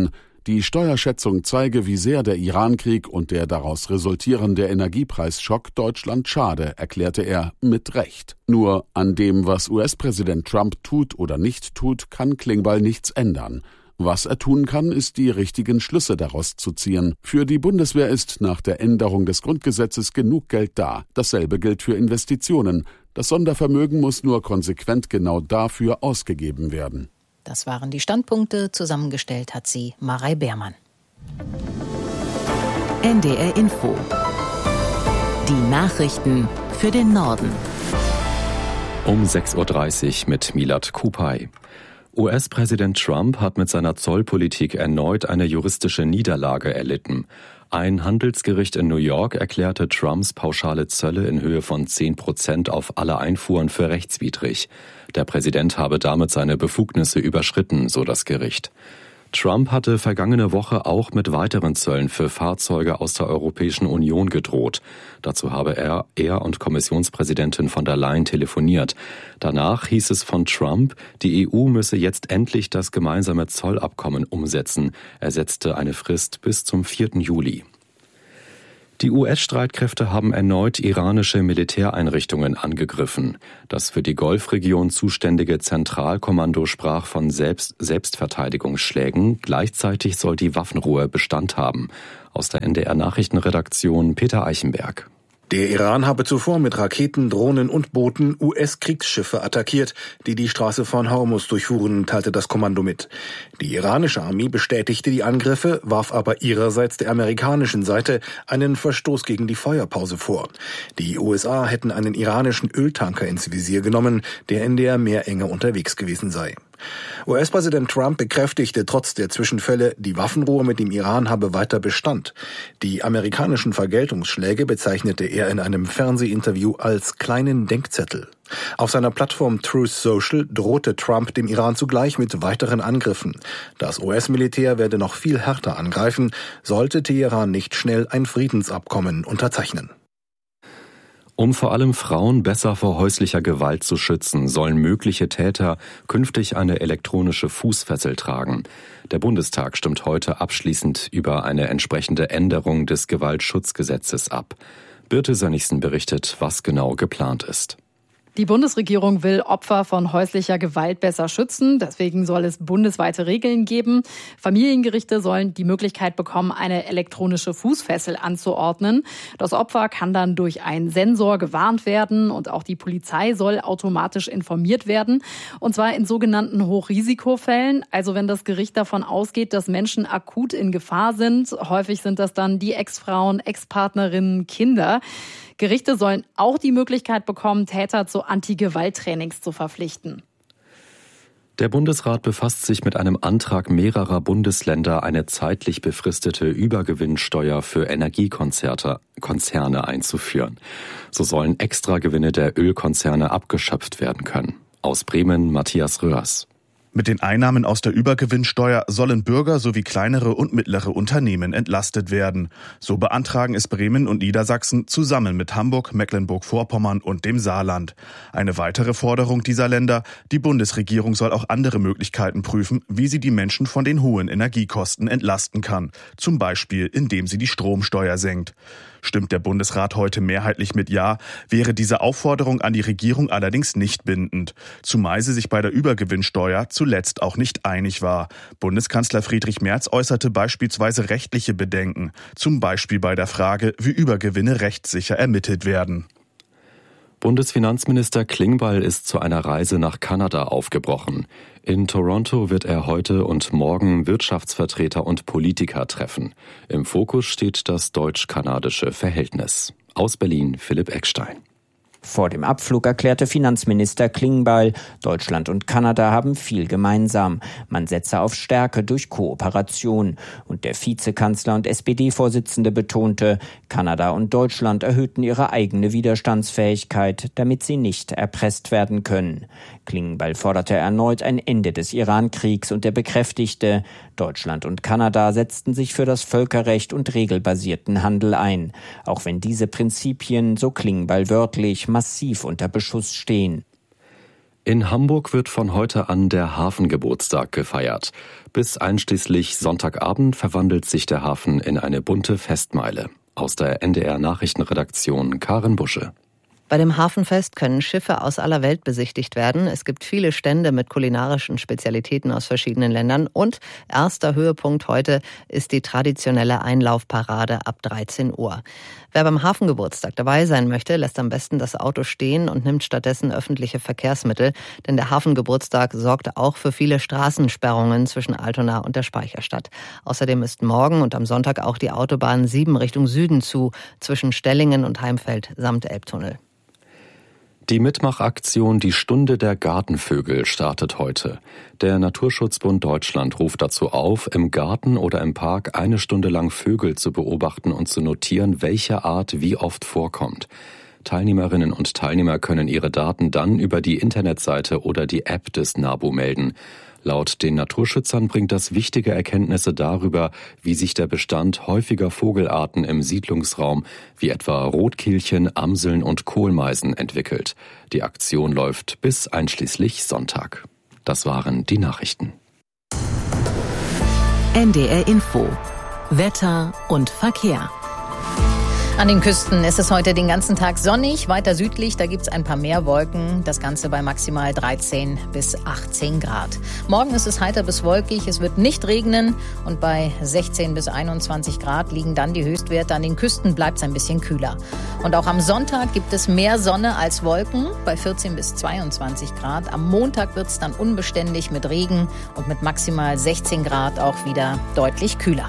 Die Steuerschätzung zeige, wie sehr der Irankrieg und der daraus resultierende Energiepreisschock Deutschland schade, erklärte er mit Recht. Nur an dem, was U S-Präsident Trump tut oder nicht tut, kann Klingbeil nichts ändern. Was er tun kann, ist, die richtigen Schlüsse daraus zu ziehen. Für die Bundeswehr ist nach der Änderung des Grundgesetzes genug Geld da. Dasselbe gilt für Investitionen. Das Sondervermögen muss nur konsequent genau dafür ausgegeben werden. Das waren die Standpunkte. Zusammengestellt hat sie Marei Beermann. N D R Info. Die Nachrichten für den Norden. Um sechs Uhr dreißig mit Milad Kupay. U S-Präsident Trump hat mit seiner Zollpolitik erneut eine juristische Niederlage erlitten. Ein Handelsgericht in New York erklärte Trumps pauschale Zölle in Höhe von zehn Prozent auf alle Einfuhren für rechtswidrig. Der Präsident habe damit seine Befugnisse überschritten, so das Gericht. Trump hatte vergangene Woche auch mit weiteren Zöllen für Fahrzeuge aus der Europäischen Union gedroht. Dazu habe er, er und Kommissionspräsidentin von der Leyen telefoniert. Danach hieß es von Trump, die E U müsse jetzt endlich das gemeinsame Zollabkommen umsetzen. Er setzte eine Frist bis zum vierten Juli. Die U S-Streitkräfte haben erneut iranische Militäreinrichtungen angegriffen. Das für die Golfregion zuständige Zentralkommando sprach von Selbst- Selbstverteidigungsschlägen. Gleichzeitig soll die Waffenruhe Bestand haben. Aus der N D R-Nachrichtenredaktion Peter Eichenberg. Der Iran habe zuvor mit Raketen, Drohnen und Booten U S-Kriegsschiffe attackiert, die die Straße von Hormuz durchfuhren, teilte das Kommando mit. Die iranische Armee bestätigte die Angriffe, warf aber ihrerseits der amerikanischen Seite einen Verstoß gegen die Feuerpause vor. Die U S A hätten einen iranischen Öltanker ins Visier genommen, der in der Meerenge unterwegs gewesen sei. U S-Präsident Trump bekräftigte trotz der Zwischenfälle, die Waffenruhe mit dem Iran habe weiter Bestand. Die amerikanischen Vergeltungsschläge bezeichnete er in einem Fernsehinterview als kleinen Denkzettel. Auf seiner Plattform Truth Social drohte Trump dem Iran zugleich mit weiteren Angriffen. Das U S-Militär werde noch viel härter angreifen, sollte Teheran nicht schnell ein Friedensabkommen unterzeichnen. Um vor allem Frauen besser vor häuslicher Gewalt zu schützen, sollen mögliche Täter künftig eine elektronische Fußfessel tragen. Der Bundestag stimmt heute abschließend über eine entsprechende Änderung des Gewaltschutzgesetzes ab. Birte Sönnigsen berichtet, was genau geplant ist. Die Bundesregierung will Opfer von häuslicher Gewalt besser schützen. Deswegen soll es bundesweite Regeln geben. Familiengerichte sollen die Möglichkeit bekommen, eine elektronische Fußfessel anzuordnen. Das Opfer kann dann durch einen Sensor gewarnt werden und auch die Polizei soll automatisch informiert werden. Und zwar in sogenannten Hochrisikofällen. Also wenn das Gericht davon ausgeht, dass Menschen akut in Gefahr sind. Häufig sind das dann die Ex-Frauen, Ex-Partnerinnen, Kinder. Gerichte sollen auch die Möglichkeit bekommen, Täter zu Anti-Gewalt-Trainings zu verpflichten. Der Bundesrat befasst sich mit einem Antrag mehrerer Bundesländer, eine zeitlich befristete Übergewinnsteuer für Energiekonzerne Konzerne einzuführen. So sollen Extragewinne der Ölkonzerne abgeschöpft werden können. Aus Bremen Matthias Röhrs. Mit den Einnahmen aus der Übergewinnsteuer sollen Bürger sowie kleinere und mittlere Unternehmen entlastet werden. So beantragen es Bremen und Niedersachsen zusammen mit Hamburg, Mecklenburg-Vorpommern und dem Saarland. Eine weitere Forderung dieser Länder: Die Bundesregierung soll auch andere Möglichkeiten prüfen, wie sie die Menschen von den hohen Energiekosten entlasten kann. Zum Beispiel, indem sie die Stromsteuer senkt. Stimmt der Bundesrat heute mehrheitlich mit Ja, wäre diese Aufforderung an die Regierung allerdings nicht bindend. Zumal sie sich bei der Übergewinnsteuer zuletzt auch nicht einig war. Bundeskanzler Friedrich Merz äußerte beispielsweise rechtliche Bedenken, zum Beispiel bei der Frage, wie Übergewinne rechtssicher ermittelt werden. Bundesfinanzminister Klingbeil ist zu einer Reise nach Kanada aufgebrochen. In Toronto wird er heute und morgen Wirtschaftsvertreter und Politiker treffen. Im Fokus steht das deutsch-kanadische Verhältnis. Aus Berlin Philipp Eckstein. Vor dem Abflug erklärte Finanzminister Klingbeil, Deutschland und Kanada haben viel gemeinsam. Man setze auf Stärke durch Kooperation. Und der Vizekanzler und S P D-Vorsitzende betonte, Kanada und Deutschland erhöhten ihre eigene Widerstandsfähigkeit, damit sie nicht erpresst werden können. Klingbeil forderte erneut ein Ende des Iran-Kriegs und er bekräftigte, Deutschland und Kanada setzten sich für das Völkerrecht und regelbasierten Handel ein. Auch wenn diese Prinzipien, so Klingbeil wörtlich, massiv unter Beschuss stehen. In Hamburg wird von heute an der Hafengeburtstag gefeiert. Bis einschließlich Sonntagabend verwandelt sich der Hafen in eine bunte Festmeile. Aus der N D R-Nachrichtenredaktion Karin Busche. Bei dem Hafenfest können Schiffe aus aller Welt besichtigt werden. Es gibt viele Stände mit kulinarischen Spezialitäten aus verschiedenen Ländern. Und erster Höhepunkt heute ist die traditionelle Einlaufparade ab dreizehn Uhr. Wer beim Hafengeburtstag dabei sein möchte, lässt am besten das Auto stehen und nimmt stattdessen öffentliche Verkehrsmittel. Denn der Hafengeburtstag sorgt auch für viele Straßensperrungen zwischen Altona und der Speicherstadt. Außerdem ist morgen und am Sonntag auch die Autobahn sieben Richtung Süden zu, zwischen Stellingen und Heimfeld samt Elbtunnel. Die Mitmachaktion Die Stunde der Gartenvögel startet heute. Der Naturschutzbund Deutschland ruft dazu auf, im Garten oder im Park eine Stunde lang Vögel zu beobachten und zu notieren, welche Art wie oft vorkommt. Teilnehmerinnen und Teilnehmer können ihre Daten dann über die Internetseite oder die App des NABU melden. Laut den Naturschützern bringt das wichtige Erkenntnisse darüber, wie sich der Bestand häufiger Vogelarten im Siedlungsraum wie etwa Rotkehlchen, Amseln und Kohlmeisen entwickelt. Die Aktion läuft bis einschließlich Sonntag. Das waren die Nachrichten. N D R Info. Wetter und Verkehr. An den Küsten ist es heute den ganzen Tag sonnig, weiter südlich, da gibt es ein paar mehr Wolken, das Ganze bei maximal dreizehn bis achtzehn Grad. Morgen ist es heiter bis wolkig, es wird nicht regnen und bei sechzehn bis einundzwanzig Grad liegen dann die Höchstwerte. An den Küsten bleibt es ein bisschen kühler. Und auch am Sonntag gibt es mehr Sonne als Wolken bei vierzehn bis zweiundzwanzig Grad. Am Montag wird es dann unbeständig mit Regen und mit maximal sechzehn Grad auch wieder deutlich kühler.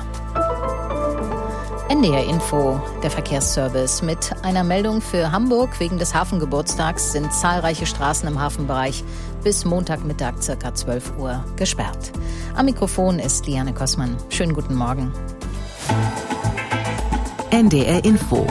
N D R Info, der Verkehrsservice. Mit einer Meldung für Hamburg wegen des Hafengeburtstags sind zahlreiche Straßen im Hafenbereich bis Montagmittag ca. zwölf Uhr gesperrt. Am Mikrofon ist Liane Kossmann. Schönen guten Morgen. N D R Info.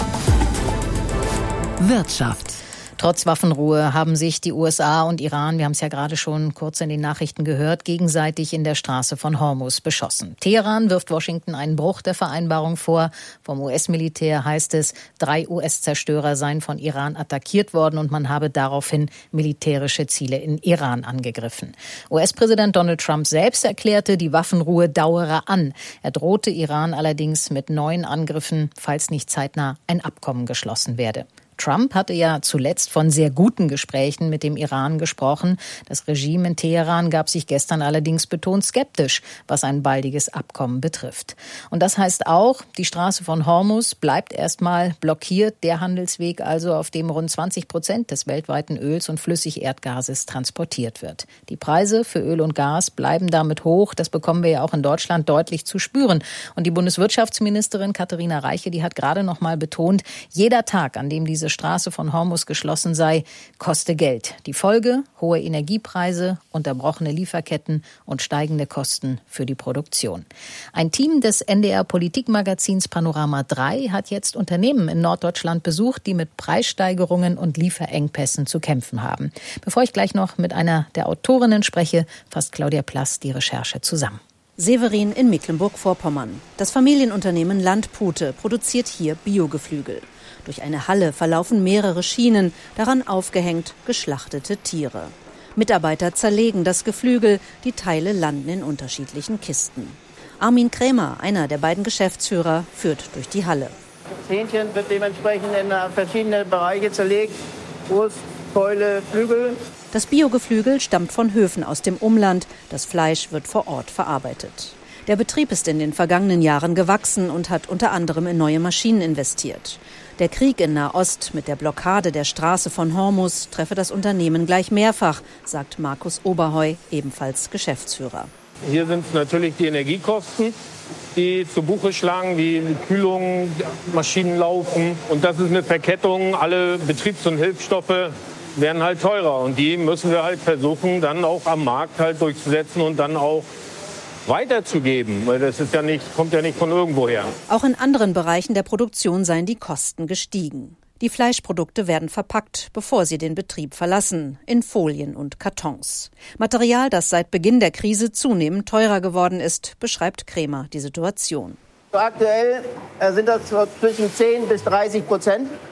Wirtschaft. Trotz Waffenruhe haben sich die U S A und Iran, wir haben es ja gerade schon kurz in den Nachrichten gehört, gegenseitig in der Straße von Hormuz beschossen. Teheran wirft Washington einen Bruch der Vereinbarung vor. Vom U S-Militär heißt es, drei U S-Zerstörer seien von Iran attackiert worden und man habe daraufhin militärische Ziele in Iran angegriffen. U S-Präsident Donald Trump selbst erklärte, die Waffenruhe dauere an. Er drohte Iran allerdings mit neuen Angriffen, falls nicht zeitnah ein Abkommen geschlossen werde. Trump hatte ja zuletzt von sehr guten Gesprächen mit dem Iran gesprochen. Das Regime in Teheran gab sich gestern allerdings betont skeptisch, was ein baldiges Abkommen betrifft. Und das heißt auch, die Straße von Hormuz bleibt erstmal blockiert, der Handelsweg also, auf dem rund zwanzig Prozent des weltweiten Öls und Flüssigerdgases transportiert wird. Die Preise für Öl und Gas bleiben damit hoch. Das bekommen wir ja auch in Deutschland deutlich zu spüren. Und die Bundeswirtschaftsministerin Katharina Reiche, die hat gerade noch mal betont, jeder Tag, an dem diese Straße von Hormuz geschlossen sei, koste Geld. Die Folge? Hohe Energiepreise, unterbrochene Lieferketten und steigende Kosten für die Produktion. Ein Team des N D R-Politikmagazins Panorama drei hat jetzt Unternehmen in Norddeutschland besucht, die mit Preissteigerungen und Lieferengpässen zu kämpfen haben. Bevor ich gleich noch mit einer der Autorinnen spreche, fasst Claudia Plass die Recherche zusammen. Severin in Mecklenburg-Vorpommern. Das Familienunternehmen Landpute produziert hier Biogeflügel. Durch eine Halle verlaufen mehrere Schienen, daran aufgehängt geschlachtete Tiere. Mitarbeiter zerlegen das Geflügel, die Teile landen in unterschiedlichen Kisten. Armin Krämer, einer der beiden Geschäftsführer, führt durch die Halle. Das Hähnchen wird dementsprechend in verschiedene Bereiche zerlegt. Brust, Keule, Flügel. Das Biogeflügel stammt von Höfen aus dem Umland. Das Fleisch wird vor Ort verarbeitet. Der Betrieb ist in den vergangenen Jahren gewachsen und hat unter anderem in neue Maschinen investiert. Der Krieg in Nahost mit der Blockade der Straße von Hormuz treffe das Unternehmen gleich mehrfach, sagt Markus Oberheu, ebenfalls Geschäftsführer. Hier sind es natürlich die Energiekosten, die zu Buche schlagen, wie Kühlung, Maschinen laufen. Und das ist eine Verkettung. Alle Betriebs- und Hilfsstoffe werden halt teurer. Und die müssen wir halt versuchen, dann auch am Markt halt durchzusetzen und dann auch weiterzugeben, weil das ist ja nicht, kommt ja nicht von irgendwoher. Auch in anderen Bereichen der Produktion seien die Kosten gestiegen. Die Fleischprodukte werden verpackt, bevor sie den Betrieb verlassen, in Folien und Kartons. Material, das seit Beginn der Krise zunehmend teurer geworden ist, beschreibt Krämer die Situation. Aktuell sind das zwischen zehn bis dreißig Prozent.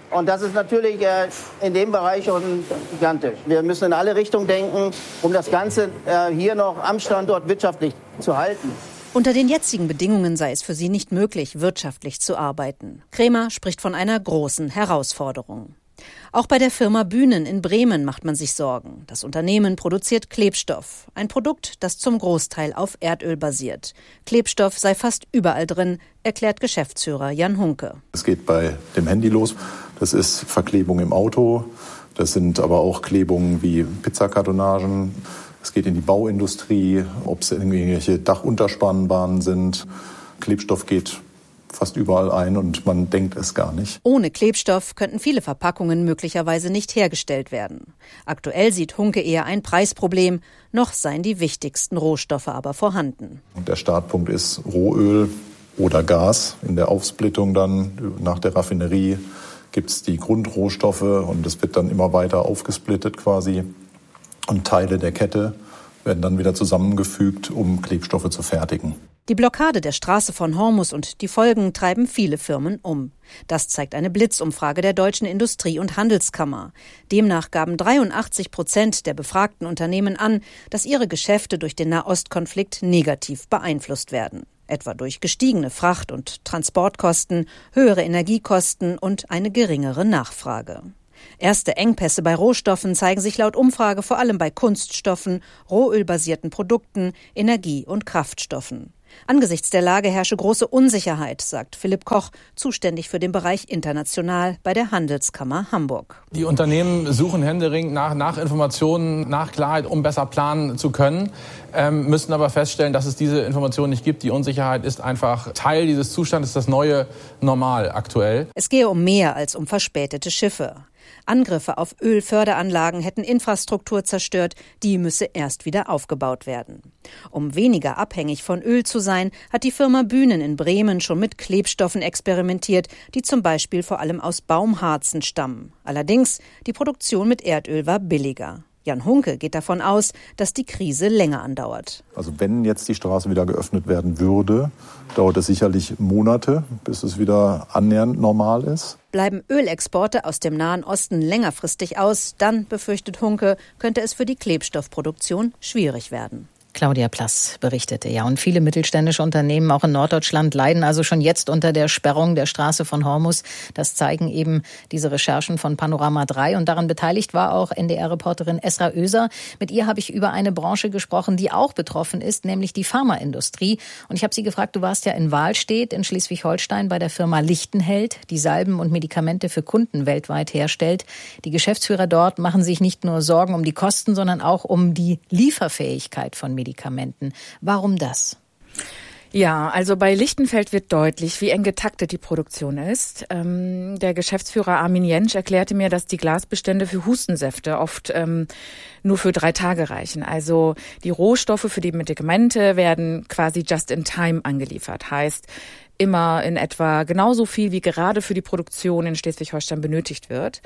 Und das ist natürlich äh, in dem Bereich schon gigantisch. Wir müssen in alle Richtungen denken, um das Ganze äh, hier noch am Standort wirtschaftlich zu halten. Unter den jetzigen Bedingungen sei es für sie nicht möglich, wirtschaftlich zu arbeiten. Krämer spricht von einer großen Herausforderung. Auch bei der Firma Bühnen in Bremen macht man sich Sorgen. Das Unternehmen produziert Klebstoff, ein Produkt, das zum Großteil auf Erdöl basiert. Klebstoff sei fast überall drin, erklärt Geschäftsführer Jan Hunke. Es geht bei dem Handy los. Das ist Verklebung im Auto. Das sind aber auch Klebungen wie Pizzakartonagen. Es geht in die Bauindustrie, ob es irgendwelche Dachunterspannbahnen sind. Klebstoff geht fast überall ein und man denkt es gar nicht. Ohne Klebstoff könnten viele Verpackungen möglicherweise nicht hergestellt werden. Aktuell sieht Hunke eher ein Preisproblem, noch seien die wichtigsten Rohstoffe aber vorhanden. Und der Startpunkt ist Rohöl oder Gas. In der Aufsplittung dann nach der Raffinerie gibt es die Grundrohstoffe und es wird dann immer weiter aufgesplittet quasi. Und Teile der Kette werden dann wieder zusammengefügt, um Klebstoffe zu fertigen. Die Blockade der Straße von Hormuz und die Folgen treiben viele Firmen um. Das zeigt eine Blitzumfrage der Deutschen Industrie- und Handelskammer. Demnach gaben dreiundachtzig Prozent der befragten Unternehmen an, dass ihre Geschäfte durch den Nahostkonflikt negativ beeinflusst werden. Etwa durch gestiegene Fracht- und Transportkosten, höhere Energiekosten und eine geringere Nachfrage. Erste Engpässe bei Rohstoffen zeigen sich laut Umfrage vor allem bei Kunststoffen, rohölbasierten Produkten, Energie- und Kraftstoffen. Angesichts der Lage herrsche große Unsicherheit, sagt Philipp Koch, zuständig für den Bereich international bei der Handelskammer Hamburg. Die Unternehmen suchen händeringend nach, nach Informationen, nach Klarheit, um besser planen zu können, ähm, müssen aber feststellen, dass es diese Informationen nicht gibt. Die Unsicherheit ist einfach Teil dieses Zustandes, das neue Normal aktuell. Es gehe um mehr als um verspätete Schiffe. Angriffe auf Ölförderanlagen hätten Infrastruktur zerstört, die müsse erst wieder aufgebaut werden. Um weniger abhängig von Öl zu sein, hat die Firma Bühnen in Bremen schon mit Klebstoffen experimentiert, die zum Beispiel vor allem aus Baumharzen stammen. Allerdings, die Produktion mit Erdöl war billiger. Jan Hunke geht davon aus, dass die Krise länger andauert. Also wenn jetzt die Straße wieder geöffnet werden würde, dauert es sicherlich Monate, bis es wieder annähernd normal ist. Bleiben Ölexporte aus dem Nahen Osten längerfristig aus, dann, befürchtet Hunke, könnte es für die Klebstoffproduktion schwierig werden. Claudia Plass berichtete. Ja, und viele mittelständische Unternehmen auch in Norddeutschland leiden also schon jetzt unter der Sperrung der Straße von Hormuz. Das zeigen eben diese Recherchen von Panorama drei. Und daran beteiligt war auch N D R-Reporterin Esra Oeser. Mit ihr habe ich über eine Branche gesprochen, die auch betroffen ist, nämlich die Pharmaindustrie. Und ich habe sie gefragt, du warst ja in Wahlstedt in Schleswig-Holstein bei der Firma Lichtenheld, die Salben und Medikamente für Kunden weltweit herstellt. Die Geschäftsführer dort machen sich nicht nur Sorgen um die Kosten, sondern auch um die Lieferfähigkeit von Medikamenten. Warum das? Ja, also bei Lichtenfeld wird deutlich, wie eng getaktet die Produktion ist. Ähm, der Geschäftsführer Armin Jentsch erklärte mir, dass die Glasbestände für Hustensäfte oft ähm, nur für drei Tage reichen. Also die Rohstoffe für die Medikamente werden quasi just in time angeliefert. Heißt, immer in etwa genauso viel, wie gerade für die Produktion in Schleswig-Holstein benötigt wird.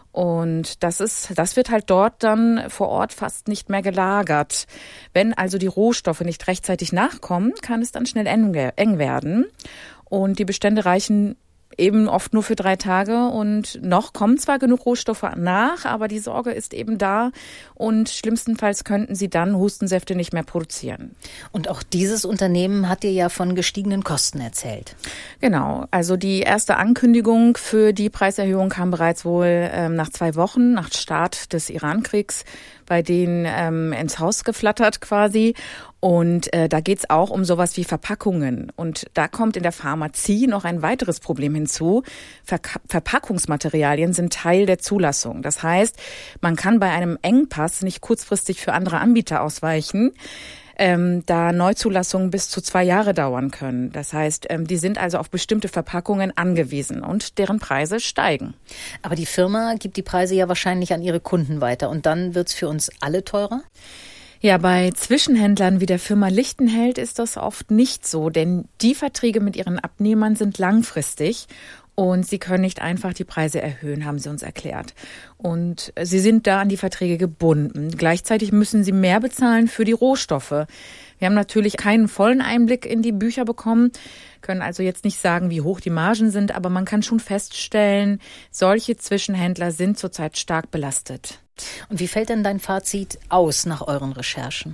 Und das ist, das wird halt dort dann vor Ort fast nicht mehr gelagert. Wenn also die Rohstoffe nicht rechtzeitig nachkommen, kann es dann schnell eng werden. Und die Bestände reichen eben oft nur für drei Tage und noch kommen zwar genug Rohstoffe nach, aber die Sorge ist eben da und schlimmstenfalls könnten sie dann Hustensäfte nicht mehr produzieren. Und auch dieses Unternehmen hat dir ja von gestiegenen Kosten erzählt. Genau, also die erste Ankündigung für die Preiserhöhung kam bereits wohl ähm, nach zwei Wochen, nach Start des Iran-Kriegs, bei denen ähm, ins Haus geflattert quasi. Und äh, da geht's auch um sowas wie Verpackungen. Und da kommt in der Pharmazie noch ein weiteres Problem hinzu. Verka- Verpackungsmaterialien sind Teil der Zulassung. Das heißt, man kann bei einem Engpass nicht kurzfristig für andere Anbieter ausweichen, ähm, da Neuzulassungen bis zu zwei Jahre dauern können. Das heißt, ähm, die sind also auf bestimmte Verpackungen angewiesen und deren Preise steigen. Aber die Firma gibt die Preise ja wahrscheinlich an ihre Kunden weiter. Und dann wird's für uns alle teurer? Ja, bei Zwischenhändlern wie der Firma Lichtenheld ist das oft nicht so, denn die Verträge mit ihren Abnehmern sind langfristig und sie können nicht einfach die Preise erhöhen, haben sie uns erklärt. Und sie sind da an die Verträge gebunden. Gleichzeitig müssen sie mehr bezahlen für die Rohstoffe. Wir haben natürlich keinen vollen Einblick in die Bücher bekommen, können also jetzt nicht sagen, wie hoch die Margen sind, aber man kann schon feststellen, solche Zwischenhändler sind zurzeit stark belastet. Und wie fällt denn dein Fazit aus nach euren Recherchen?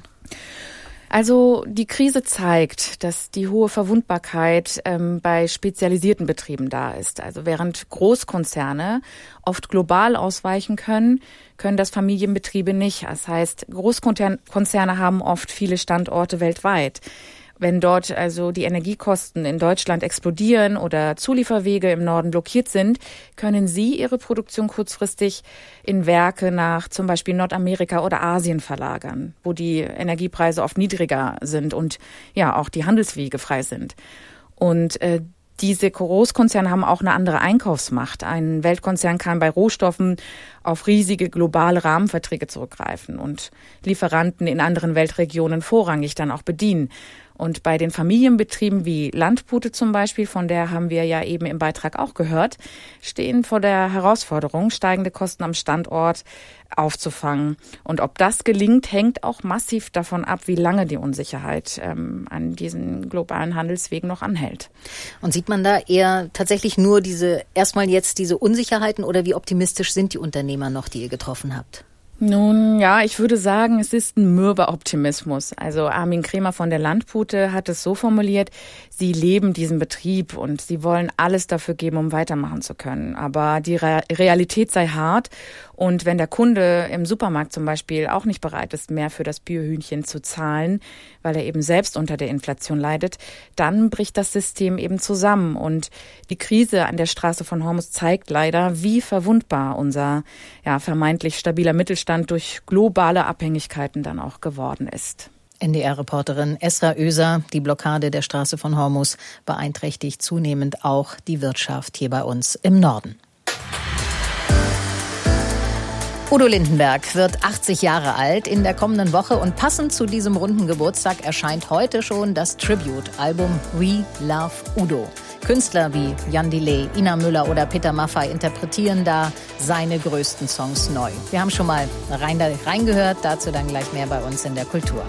Also die Krise zeigt, dass die hohe Verwundbarkeit ähm, bei spezialisierten Betrieben da ist. Also während Großkonzerne oft global ausweichen können, können das Familienbetriebe nicht. Das heißt, Großkonzerne haben oft viele Standorte weltweit. Wenn dort also die Energiekosten in Deutschland explodieren oder Zulieferwege im Norden blockiert sind, können sie ihre Produktion kurzfristig in Werke nach zum Beispiel Nordamerika oder Asien verlagern, wo die Energiepreise oft niedriger sind und ja auch die Handelswege frei sind. Und äh, diese Großkonzerne haben auch eine andere Einkaufsmacht. Ein Weltkonzern kann bei Rohstoffen auf riesige globale Rahmenverträge zurückgreifen und Lieferanten in anderen Weltregionen vorrangig dann auch bedienen. Und bei den Familienbetrieben wie Landpute zum Beispiel, von der haben wir ja eben im Beitrag auch gehört, stehen vor der Herausforderung, steigende Kosten am Standort aufzufangen. Und ob das gelingt, hängt auch massiv davon ab, wie lange die Unsicherheit ähm, an diesen globalen Handelswegen noch anhält. Und sieht man da eher tatsächlich nur diese, erstmal jetzt diese Unsicherheiten oder wie optimistisch sind die Unternehmer noch, die ihr getroffen habt? Nun ja, ich würde sagen, es ist ein mürber Optimismus. Also Armin Kremer von der Landpute hat es so formuliert, sie leben diesen Betrieb und sie wollen alles dafür geben, um weitermachen zu können. Aber die Re- Realität sei hart und wenn der Kunde im Supermarkt zum Beispiel auch nicht bereit ist, mehr für das Biohühnchen zu zahlen, weil er eben selbst unter der Inflation leidet, dann bricht das System eben zusammen. Und die Krise an der Straße von Hormuz zeigt leider, wie verwundbar unser ja, vermeintlich stabiler Mittelstand durch globale Abhängigkeiten dann auch geworden ist. N D R-Reporterin Esra Öser, die Blockade der Straße von Hormuz beeinträchtigt zunehmend auch die Wirtschaft hier bei uns im Norden. Udo Lindenberg wird achtzig Jahre alt in der kommenden Woche und passend zu diesem runden Geburtstag erscheint heute schon das Tribute-Album We Love Udo. Künstler wie Jan Delay, Ina Müller oder Peter Maffay interpretieren da seine größten Songs neu. Wir haben schon mal rein, reingehört, dazu dann gleich mehr bei uns in der Kultur.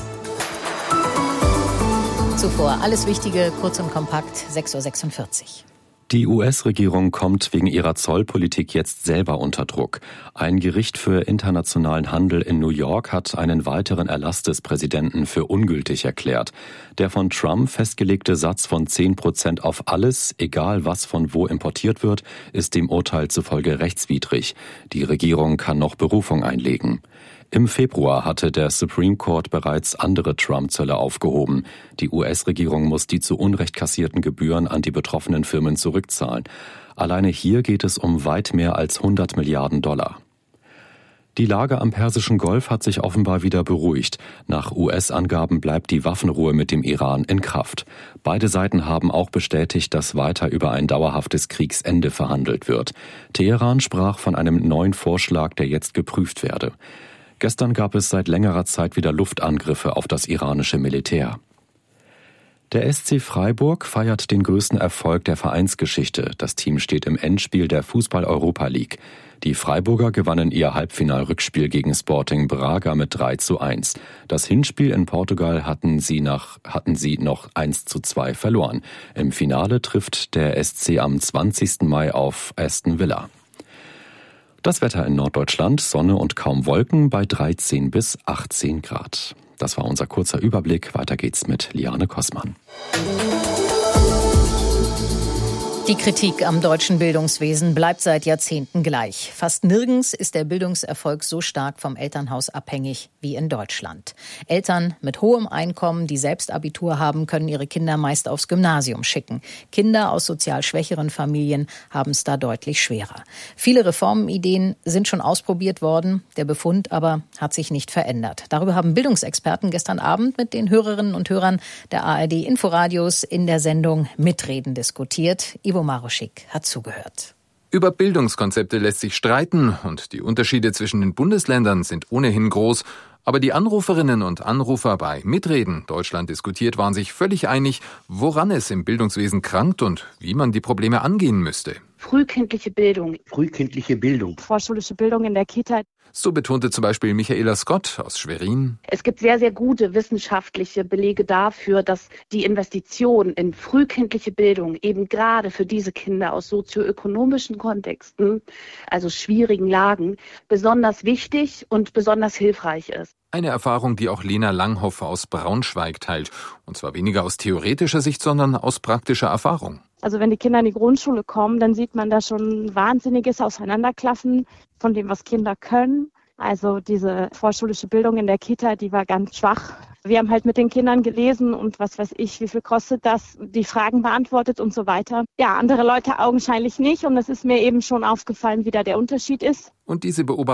Zuvor alles Wichtige, kurz und kompakt, sechs Uhr sechsundvierzig. Die U S-Regierung kommt wegen ihrer Zollpolitik jetzt selber unter Druck. Ein Gericht für internationalen Handel in New York hat einen weiteren Erlass des Präsidenten für ungültig erklärt. Der von Trump festgelegte Satz von zehn Prozent auf alles, egal was von wo importiert wird, ist dem Urteil zufolge rechtswidrig. Die Regierung kann noch Berufung einlegen. Im Februar hatte der Supreme Court bereits andere Trump-Zölle aufgehoben. Die U S-Regierung muss die zu Unrecht kassierten Gebühren an die betroffenen Firmen zurückzahlen. Alleine hier geht es um weit mehr als hundert Milliarden Dollar. Die Lage am Persischen Golf hat sich offenbar wieder beruhigt. Nach U S-Angaben bleibt die Waffenruhe mit dem Iran in Kraft. Beide Seiten haben auch bestätigt, dass weiter über ein dauerhaftes Kriegsende verhandelt wird. Teheran sprach von einem neuen Vorschlag, der jetzt geprüft werde. Gestern gab es seit längerer Zeit wieder Luftangriffe auf das iranische Militär. Der S C Freiburg feiert den größten Erfolg der Vereinsgeschichte. Das Team steht im Endspiel der Fußball-Europa League. Die Freiburger gewannen ihr Halbfinalrückspiel gegen Sporting Braga mit drei zu eins. Das Hinspiel in Portugal hatten sie, nach, hatten sie noch eins zu zwei verloren. Im Finale trifft der S C am zwanzigsten Mai auf Aston Villa. Das Wetter in Norddeutschland, Sonne und kaum Wolken bei dreizehn bis achtzehn Grad. Das war unser kurzer Überblick. Weiter geht's mit Liane Kossmann. Die Kritik am deutschen Bildungswesen bleibt seit Jahrzehnten gleich. Fast nirgends ist der Bildungserfolg so stark vom Elternhaus abhängig wie in Deutschland. Eltern mit hohem Einkommen, die selbst Abitur haben, können ihre Kinder meist aufs Gymnasium schicken. Kinder aus sozial schwächeren Familien haben es da deutlich schwerer. Viele Reformideen sind schon ausprobiert worden, der Befund aber hat sich nicht verändert. Darüber haben Bildungsexperten gestern Abend mit den Hörerinnen und Hörern der A R D Inforadios in der Sendung Mitreden diskutiert. Ivo Maruschik hat zugehört. Über Bildungskonzepte lässt sich streiten und die Unterschiede zwischen den Bundesländern sind ohnehin groß. Aber die Anruferinnen und Anrufer bei Mitreden Deutschland diskutiert waren sich völlig einig, woran es im Bildungswesen krankt und wie man die Probleme angehen müsste. frühkindliche Bildung. Frühkindliche Bildung. Vorschulische Bildung in der Kita. So betonte zum Beispiel Michaela Scott aus Schwerin. Es gibt sehr, sehr gute wissenschaftliche Belege dafür, dass die Investition in frühkindliche Bildung eben gerade für diese Kinder aus sozioökonomischen Kontexten, also schwierigen Lagen, besonders wichtig und besonders hilfreich ist. Eine Erfahrung, die auch Lena Langhoff aus Braunschweig teilt. Und zwar weniger aus theoretischer Sicht, sondern aus praktischer Erfahrung. Also wenn die Kinder in die Grundschule kommen, dann sieht man da schon wahnsinniges Auseinanderklaffen von dem, was Kinder können. Also diese vorschulische Bildung in der Kita, die war ganz schwach. Wir haben halt mit den Kindern gelesen und was weiß ich, wie viel kostet das, die Fragen beantwortet und so weiter. Ja, andere Leute augenscheinlich nicht und es ist mir eben schon aufgefallen, wie da der Unterschied ist. Und diese Beobachtung